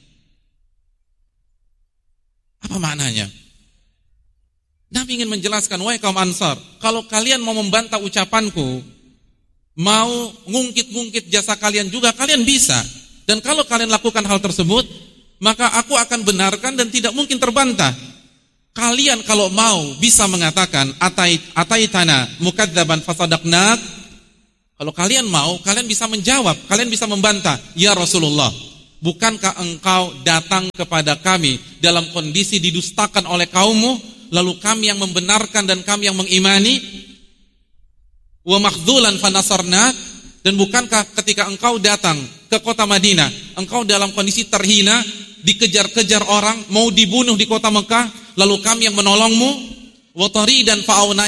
Apa maknanya? Nabi ingin menjelaskan, wahai kaum Ansar, kalau kalian mau membantah ucapanku, mau ngungkit-ngungkit jasa kalian juga, kalian bisa. Dan kalau kalian lakukan hal tersebut, maka aku akan benarkan dan tidak mungkin terbantah. kalian kalau mau bisa mengatakan ataitana mukadzaban fasadaqnak. Kalau kalian mau, kalian bisa menjawab, kalian bisa membantah, ya Rasulullah, bukankah engkau datang kepada kami dalam kondisi didustakan oleh kaummu, lalu kami yang membenarkan dan kami yang mengimani? Wa makhzulan fanasarnak, dan bukankah ketika engkau datang ke kota Madinah, engkau dalam kondisi terhina, dikejar-kejar orang, mau dibunuh di kota Mekah, lalu kami yang menolongmu? Wa taridan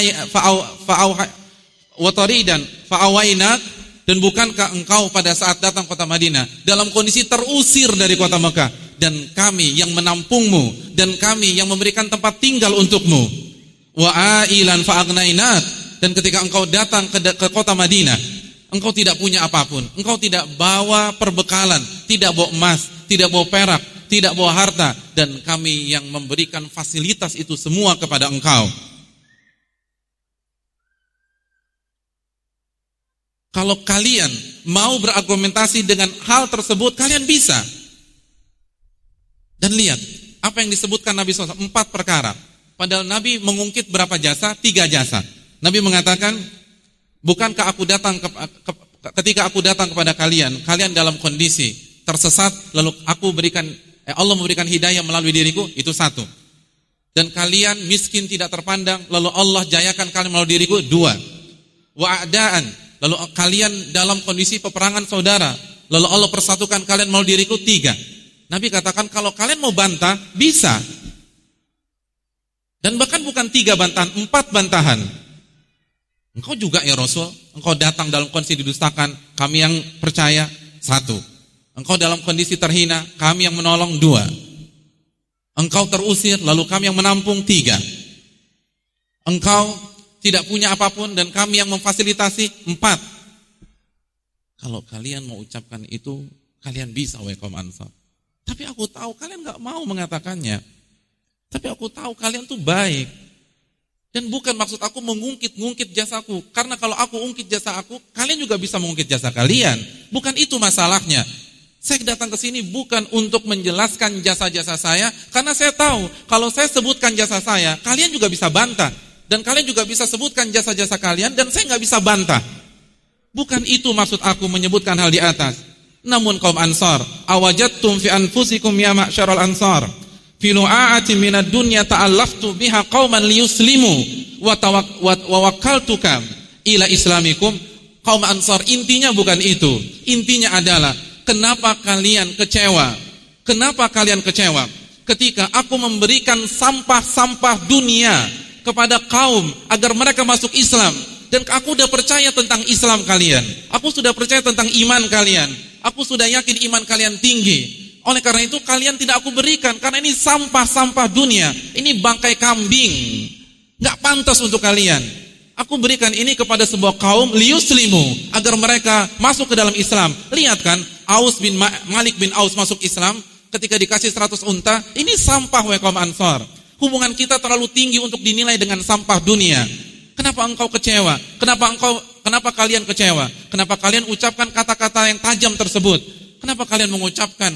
fa'awainak, dan bukankah engkau pada saat datang kota Madinah dalam kondisi terusir dari kota Mekah, dan kami yang menampungmu, dan kami yang memberikan tempat tinggal untukmu? Wa ailan fa'aghnainak, dan ketika engkau datang ke kota Madinah, engkau tidak punya apapun, engkau tidak bawa perbekalan, tidak bawa emas, tidak bawa perak, tidak bawa harta, dan kami yang memberikan fasilitas itu semua kepada engkau. Kalau kalian mau berargumentasi dengan hal tersebut, kalian bisa. Dan lihat apa yang disebutkan Nabi SAW, 4 perkara. Padahal Nabi mengungkit berapa jasa? 3 jasa. Nabi mengatakan, bukankah aku datang ketika aku datang kepada kalian, kalian dalam kondisi tersesat, lalu Allah memberikan hidayah melalui diriku, itu 1. Dan kalian miskin tidak terpandang, lalu Allah jayakan kalian melalui diriku, 2. Wa'adaan, lalu kalian dalam kondisi peperangan saudara, lalu Allah persatukan kalian melalui diriku, 3. Nabi katakan kalau kalian mau bantah, bisa. Dan bahkan bukan 3 bantahan, 4 bantahan. Engkau juga ya Rasul, engkau datang dalam kondisi didustakan, kami yang percaya, 1. Engkau dalam kondisi terhina, kami yang menolong, 2. Engkau terusir, lalu kami yang menampung, 3. Engkau tidak punya apapun dan kami yang memfasilitasi, 4. Kalau kalian mau ucapkan itu, kalian bisa wahai kaum Ansar. Tapi aku tahu kalian gak mau mengatakannya. Tapi aku tahu kalian tuh baik. Dan bukan maksud aku mengungkit jasaku. Karena kalau aku ungkit jasa aku, kalian juga bisa mengungkit jasa kalian. Bukan itu masalahnya. Saya datang ke sini bukan untuk menjelaskan jasa-jasa saya, karena saya tahu kalau saya sebutkan jasa saya, kalian juga bisa bantah. Dan kalian juga bisa sebutkan jasa-jasa kalian, dan saya nggak bisa bantah. Bukan itu maksud aku menyebutkan hal di atas. Namun kaum Ansar, awajadtum fi anfusikum ya ma'syaral Ansar, fi lu'a'atin minad dunya ta'allaftu biha qauman liyuslimu wa wakaltuka ila islamikum. Kaum Ansar, intinya bukan itu. Intinya adalah kenapa kalian kecewa? Kenapa kalian kecewa ketika aku memberikan sampah-sampah dunia kepada kaum agar mereka masuk Islam, dan aku sudah percaya tentang Islam kalian, aku sudah percaya tentang iman kalian, aku sudah yakin iman kalian tinggi. Oleh karena itu kalian tidak aku berikan, karena ini sampah-sampah dunia, ini bangkai kambing, nggak pantas untuk kalian. Aku berikan ini kepada sebuah kaum liyuslimu, agar mereka masuk ke dalam Islam. Lihat kan, Malik bin Aus masuk Islam ketika dikasih 100 unta. Ini sampah wahai kaum Ansar. Hubungan kita terlalu tinggi untuk dinilai dengan sampah dunia. Kenapa engkau kecewa? Kenapa kalian kecewa? Kenapa kalian ucapkan kata-kata yang tajam tersebut? Kenapa kalian mengucapkan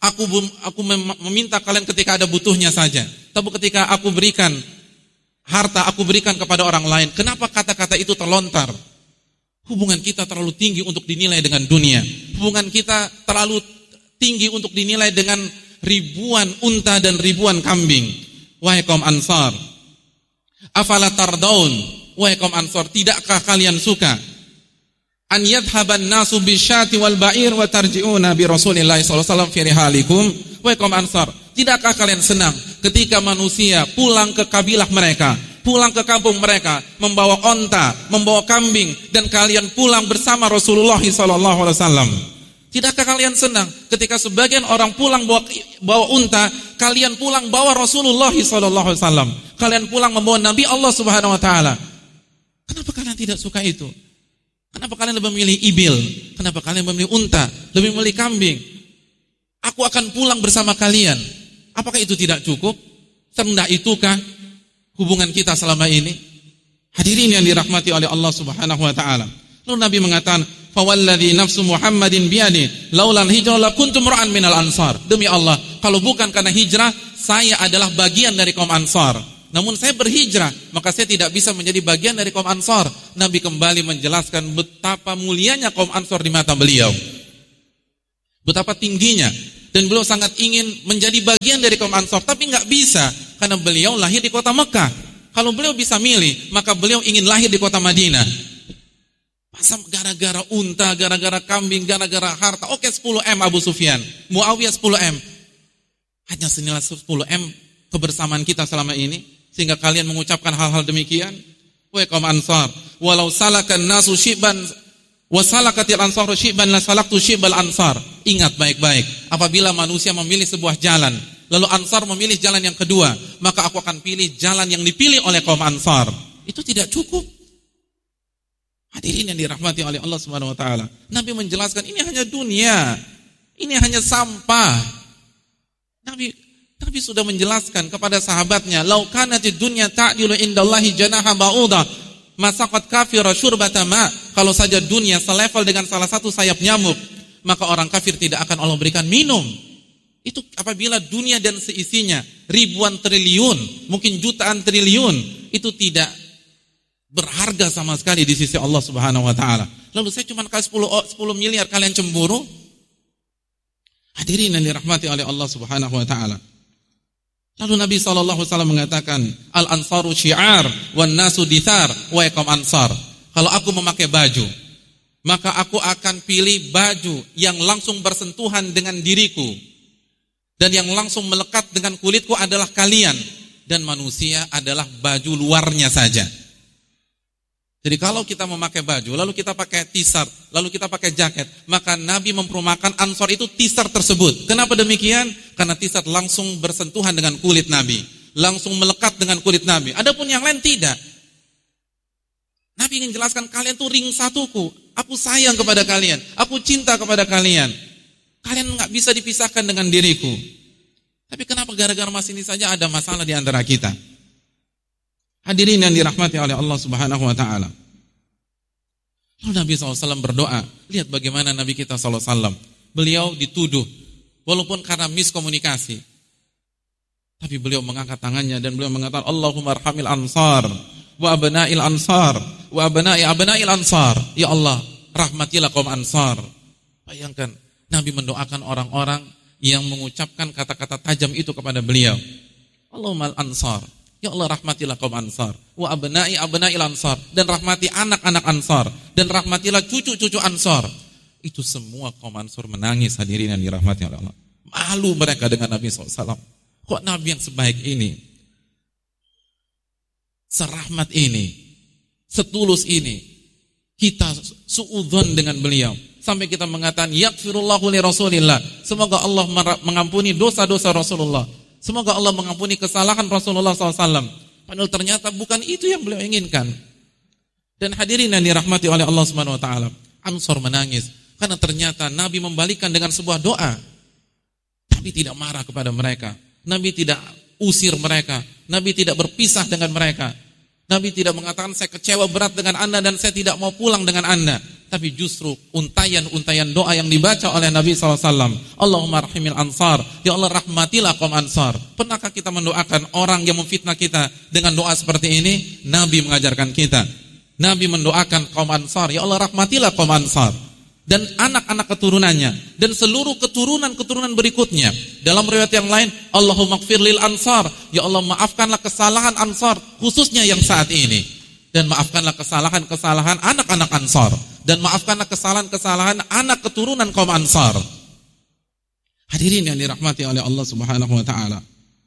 aku meminta kalian ketika ada butuhnya saja, tapi ketika aku berikan harta, aku berikan kepada orang lain? Kenapa kata-kata itu terlontar? Hubungan kita terlalu tinggi untuk dinilai dengan dunia. Hubungan kita terlalu tinggi untuk dinilai dengan ribuan unta dan ribuan kambing. Wahai kaum Ansar, afala tardaun, wahai kaum Ansar, tidakkah kalian suka an yadhhaban nasu bisyati wal ba'ir wa tarji'una bi Rasulillah sallallahu alaihi wasallam fi rihalikum? Wahai kaum Ansar, tidakkah kalian senang ketika manusia pulang ke kabilah mereka, pulang ke kampung mereka, membawa onta, membawa kambing, dan kalian pulang bersama Rasulullah sallallahu alaihi wasallam? Tidakkah kalian senang ketika sebagian orang pulang bawa unta, kalian pulang bawa Rasulullah sallallahu alaihi wasallam? Kalian pulang membawa Nabi Allah Subhanahu wa taala. Kenapa kalian tidak suka itu? Kenapa kalian lebih memilih ibil? Kenapa kalian memilih unta, lebih memilih kambing? Aku akan pulang bersama kalian. Apakah itu tidak cukup? Serendah itukah hubungan kita selama ini? Hadirin yang dirahmati oleh Allah Subhanahu wa taala. Lalu Nabi mengatakan, Fawalladzi nafsu Muhammadin biyadi laulal hijrah lakuntum ra'an minal ansar. Demi Allah, kalau bukan karena hijrah, saya adalah bagian dari kaum Ansar. Namun saya berhijrah, maka saya tidak bisa menjadi bagian dari kaum Ansar. Nabi kembali menjelaskan betapa mulianya kaum Ansar di mata beliau, betapa tingginya, dan beliau sangat ingin menjadi bagian dari kaum Ansar, tapi nggak bisa karena beliau lahir di kota Mekah. Kalau beliau bisa milih, maka beliau ingin lahir di kota Madinah. Masa gara-gara unta, gara-gara kambing, gara-gara harta. Oke, 10M Abu Sufyan, Muawiyah 10M. Hanya senilai 10M kebersamaan kita selama ini, sehingga kalian mengucapkan hal-hal demikian. Wahai kaum Ansar, walau salakan nasu syiban wa salakatil ansaru syiban la salaktu syibal ansar. Ingat baik-baik, apabila manusia memilih sebuah jalan, lalu Ansar memilih jalan yang kedua, maka aku akan pilih jalan yang dipilih oleh kaum Ansar. Itu tidak cukup. Hadirin yang dirahmati oleh Allah Subhanahu wa taala. Nabi menjelaskan ini hanya dunia. Ini hanya sampah. Nabi sudah menjelaskan kepada sahabatnya, "Lau kanatid dunya ta'dilu indallahi janaha ba'udah, masaqat kafira syurbata ma." Kalau saja dunia selevel dengan salah satu sayap nyamuk, maka orang kafir tidak akan Allah berikan minum. Itu apabila dunia dan seisinya ribuan triliun, mungkin jutaan triliun, itu tidak berharga sama sekali di sisi Allah Subhanahu wa taala. Lalu saya cuma kasih 10 miliar, kalian cemburu? Hadirin yang dirahmati oleh Allah Subhanahu wa taala. Lalu Nabi SAW mengatakan, Al-ansaru syi'ar wan nasu dithar. Wahai kaum Ansar, kalau aku memakai baju, maka aku akan pilih baju yang langsung bersentuhan dengan diriku, dan yang langsung melekat dengan kulitku adalah kalian, dan manusia adalah baju luarnya saja. Jadi kalau kita memakai baju, lalu kita pakai t-shirt, lalu kita pakai jaket, maka Nabi memperumakan Ansar itu t-shirt tersebut. Kenapa demikian? Karena t-shirt langsung bersentuhan dengan kulit Nabi, langsung melekat dengan kulit Nabi. Adapun yang lain tidak. Nabi ingin jelaskan, kalian tuh ring satuku, aku sayang kepada kalian, aku cinta kepada kalian. Kalian nggak bisa dipisahkan dengan diriku. Tapi kenapa gara-gara mas ini saja ada masalah di antara kita? Hadirin yang dirahmati oleh Allah Subhanahu wa taala. Lalu Nabi SAW berdoa. Lihat bagaimana Nabi kita SAW. Beliau dituduh, walaupun karena miskomunikasi, tapi beliau mengangkat tangannya dan beliau mengatakan, Allahumma arhamil ansar wa abna'il ansar wa abna'il ansar. Ya Allah, rahmatilah kaum Ansar. Bayangkan, Nabi mendoakan orang-orang yang mengucapkan kata-kata tajam itu kepada beliau. Allahumma al-ansar. Ya Allah, rahmatilah kaum Ansar, wa abna'il ansar, dan rahmati anak-anak Ansar, dan rahmatilah cucu-cucu Ansar. Itu semua kaum Ansar menangis, hadirin yang dirahmati oleh Allah. Malu mereka dengan Nabi SAW. Kok Nabi yang sebaik ini, serahmat ini, setulus ini, kita suudzon dengan beliau, sampai kita mengatakan yaghfirullahu li Rasulillah, semoga Allah mengampuni dosa-dosa Rasulullah, semoga Allah mengampuni kesalahan Rasulullah SAW. Padahal ternyata bukan itu yang beliau inginkan. Dan hadirin yang dirahmati oleh Allah Subhanahu wa taala, Ansar menangis karena ternyata Nabi membalikkan dengan sebuah doa. Nabi tidak marah kepada mereka, Nabi tidak usir mereka, Nabi tidak berpisah dengan mereka, Nabi tidak mengatakan saya kecewa berat dengan Anda dan saya tidak mau pulang dengan Anda. Tapi justru untayan-untayan doa yang dibaca oleh Nabi SAW. Allahumma rahimil ansar. Ya Allah, rahmatilah kaum Ansar. Pernahkah kita mendoakan orang yang memfitnah kita dengan doa seperti ini? Nabi mengajarkan kita. Nabi mendoakan kaum Ansar, ya Allah, rahmatilah kaum Ansar dan anak-anak keturunannya dan seluruh keturunan-keturunan berikutnya. Dalam riwayat yang lain, Allahumma ighfir lil ansar. Ya Allah, maafkanlah kesalahan Ansar khususnya yang saat ini. Dan maafkanlah kesalahan-kesalahan anak-anak Ansar, dan maafkanlah kesalahan-kesalahan anak keturunan kaum Ansar. Hadirin yang dirahmati oleh Allah Subhanahu wa taala.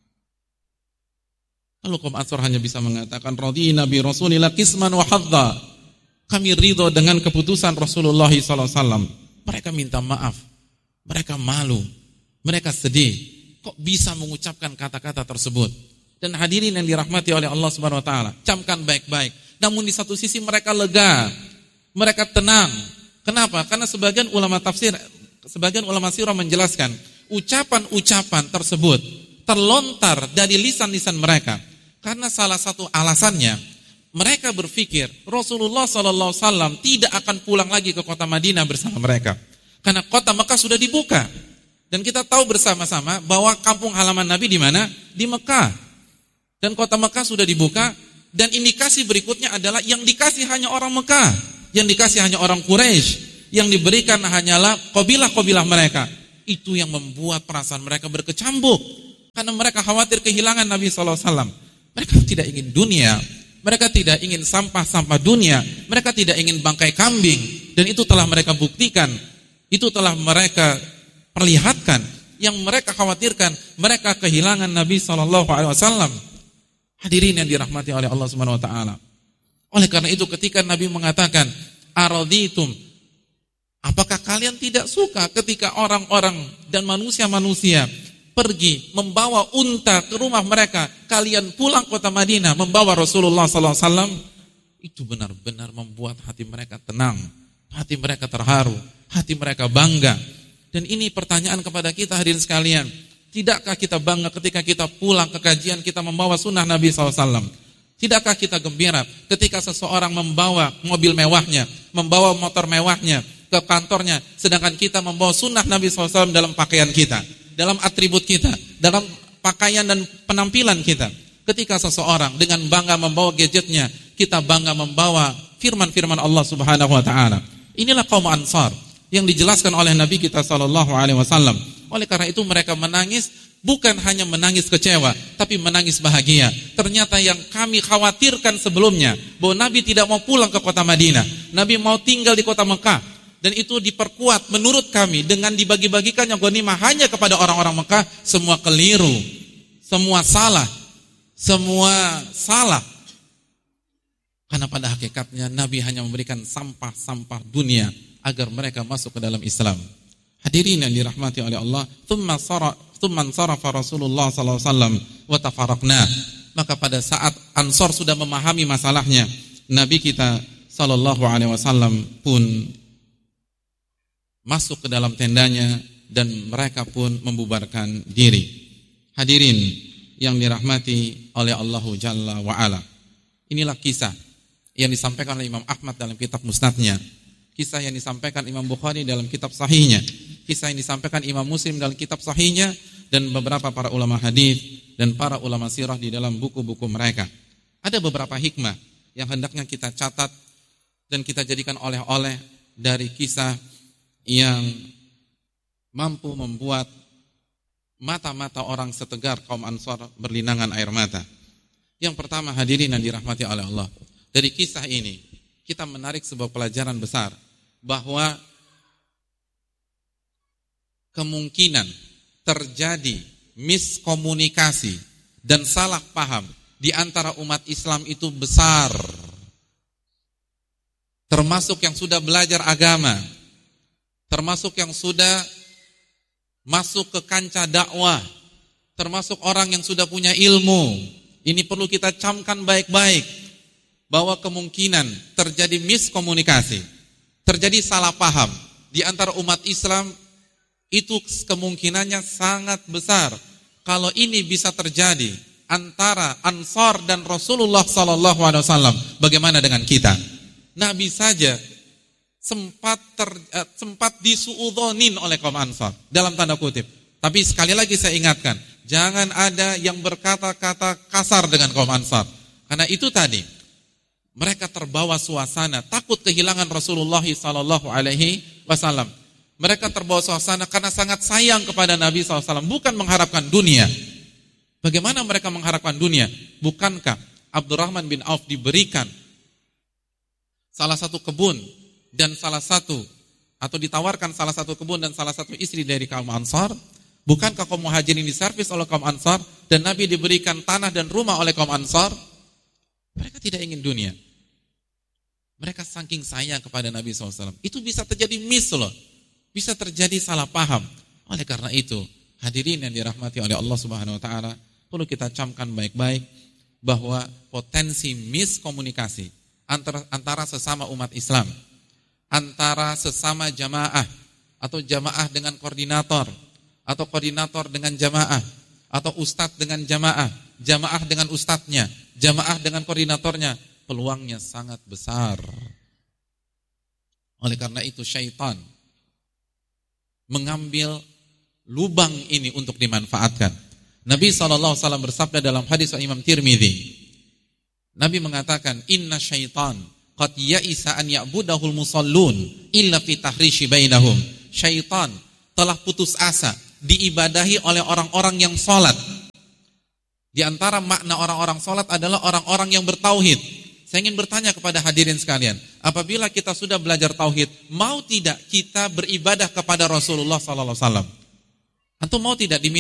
Lalu kaum Ansar hanya bisa mengatakan radina bi Rasulillah qisman wa hadza. Kami ridho dengan keputusan Rasulullah SAW. Mereka minta maaf, mereka malu, mereka sedih. Kok bisa mengucapkan kata-kata tersebut? Dan hadirin yang dirahmati oleh Allah Subhanahu wa taala, camkan baik-baik. Namun di satu sisi mereka lega, mereka tenang. Kenapa? Karena sebagian ulama tafsir, sebagian ulama sirah menjelaskan, ucapan-ucapan tersebut terlontar dari lisan-lisan mereka karena salah satu alasannya, mereka berpikir Rasulullah SAW tidak akan pulang lagi ke kota Madinah bersama mereka. Karena kota Mekah sudah dibuka. Dan kita tahu bersama-sama bahwa kampung halaman Nabi di mana? Di Mekah. Dan kota Mekah sudah dibuka. Dan indikasi berikutnya adalah yang dikasih hanya orang Mekah, yang dikasih hanya orang Quraisy, yang diberikan hanyalah kabilah-kabilah mereka. Itu yang membuat perasaan mereka berkecambuk. Karena mereka khawatir kehilangan Nabi SAW. Mereka tidak ingin dunia, mereka tidak ingin sampah-sampah dunia, mereka tidak ingin bangkai kambing. Dan itu telah mereka buktikan, itu telah mereka perlihatkan. Yang mereka khawatirkan, mereka kehilangan Nabi SAW. Hadirin yang dirahmati oleh Allah Subhanahu wa taala. Oleh karena itu ketika Nabi mengatakan, "Araditum," apakah kalian tidak suka ketika orang-orang dan manusia-manusia pergi membawa unta ke rumah mereka, kalian pulang kota Madinah membawa Rasulullah SAW? Itu benar-benar membuat hati mereka tenang, hati mereka terharu, hati mereka bangga. Dan ini pertanyaan kepada kita hadirin sekalian. Tidakkah kita bangga ketika kita pulang ke kajian kita membawa sunnah Nabi SAW? Tidakkah kita gembira ketika seseorang membawa mobil mewahnya, membawa motor mewahnya ke kantornya, sedangkan kita membawa sunnah Nabi SAW dalam pakaian kita, dalam atribut kita, dalam pakaian dan penampilan kita? Ketika seseorang dengan bangga membawa gadgetnya, kita bangga membawa firman-firman Allah Subhanahu wa taala. Inilah kaum Ansar yang dijelaskan oleh Nabi kita SAW. Oleh karena itu mereka menangis, bukan hanya menangis kecewa, tapi menangis bahagia. Ternyata yang kami khawatirkan sebelumnya, bahwa Nabi tidak mau pulang ke kota Madinah, Nabi mau tinggal di kota Mekah, dan itu diperkuat menurut kami dengan dibagi-bagikannya ghanimah hanya kepada orang-orang Mekah, semua keliru, semua salah. Karena pada hakikatnya Nabi hanya memberikan sampah-sampah dunia agar mereka masuk ke dalam Islam. Hadirin yang dirahmati oleh Allah, thumma sarafa Rasulullah sallallahu alaihi wasallam wa tafarraqna. Maka pada saat Ansar sudah memahami masalahnya, Nabi kita sallallahu alaihi wasallam pun masuk ke dalam tendanya dan mereka pun membubarkan diri. Hadirin yang dirahmati oleh Allah Jalla wa Ala. Inilah kisah yang disampaikan oleh Imam Ahmad dalam kitab Musnadnya. Kisah yang disampaikan Imam Bukhari dalam kitab Sahihnya, kisah yang disampaikan Imam Muslim dalam kitab Sahihnya, dan beberapa para ulama hadis dan para ulama sirah di dalam buku-buku mereka. Ada beberapa hikmah yang hendaknya kita catat dan kita jadikan oleh-oleh dari kisah yang mampu membuat mata-mata orang setegar kaum Ansar berlinangan air mata. Yang pertama, hadirin yang dirahmati oleh Allah, dari kisah ini kita menarik sebuah pelajaran besar, bahwa kemungkinan terjadi miskomunikasi dan salah paham di antara umat Islam itu besar. Termasuk yang sudah belajar agama, termasuk yang sudah masuk ke kancah dakwah, termasuk orang yang sudah punya ilmu. Ini perlu kita camkan baik-baik, bahwa kemungkinan terjadi miskomunikasi, terjadi salah paham di antara umat Islam, itu kemungkinannya sangat besar. Kalau ini bisa terjadi antara Ansar dan Rasulullah SAW, bagaimana dengan kita? Nabi saja sempat disuudzonin oleh kaum Ansar, dalam tanda kutip. Tapi sekali lagi saya ingatkan, jangan ada yang berkata-kata kasar dengan kaum Ansar. Karena itu tadi, mereka terbawa suasana takut kehilangan Rasulullah SAW. Mereka terbawa suasana karena sangat sayang kepada Nabi SAW, bukan mengharapkan dunia. Bagaimana mereka mengharapkan dunia? Bukankah Abdurrahman bin Auf diberikan salah satu kebun dan ditawarkan salah satu kebun dan salah satu istri dari kaum Ansar? Bukankah kaum Muhajirin diservis oleh kaum Ansar dan Nabi diberikan tanah dan rumah oleh kaum Ansar? Mereka tidak ingin dunia. Mereka saking sayang kepada Nabi SAW. Itu bisa terjadi bisa terjadi salah paham. Oleh karena itu, hadirin yang dirahmati oleh Allah Subhanahu wa taala, perlu kita camkan baik-baik bahwa potensi miskomunikasi antara sesama umat Islam, antara sesama jamaah, atau jamaah dengan koordinator, atau koordinator dengan jamaah, atau ustadz dengan jamaah, jamaah dengan ustadznya, jamaah dengan koordinatornya, peluangnya sangat besar. Oleh karena itu syaitan mengambil lubang ini untuk dimanfaatkan. Nabi SAW bersabda dalam hadis Imam Tirmidzi. Nabi mengatakan, "Inna syaitan qad ya'isa an ya'budahul musallun illa fi tahrishi bainahum." Syaitan telah putus asa diibadahi oleh orang-orang yang salat. Di antara makna orang-orang salat adalah orang-orang yang bertauhid. Saya ingin bertanya kepada hadirin sekalian, apabila kita sudah belajar tauhid, mau tidak kita beribadah kepada Rasulullah sallallahu alaihi wasallam? Antum mau tidak diminta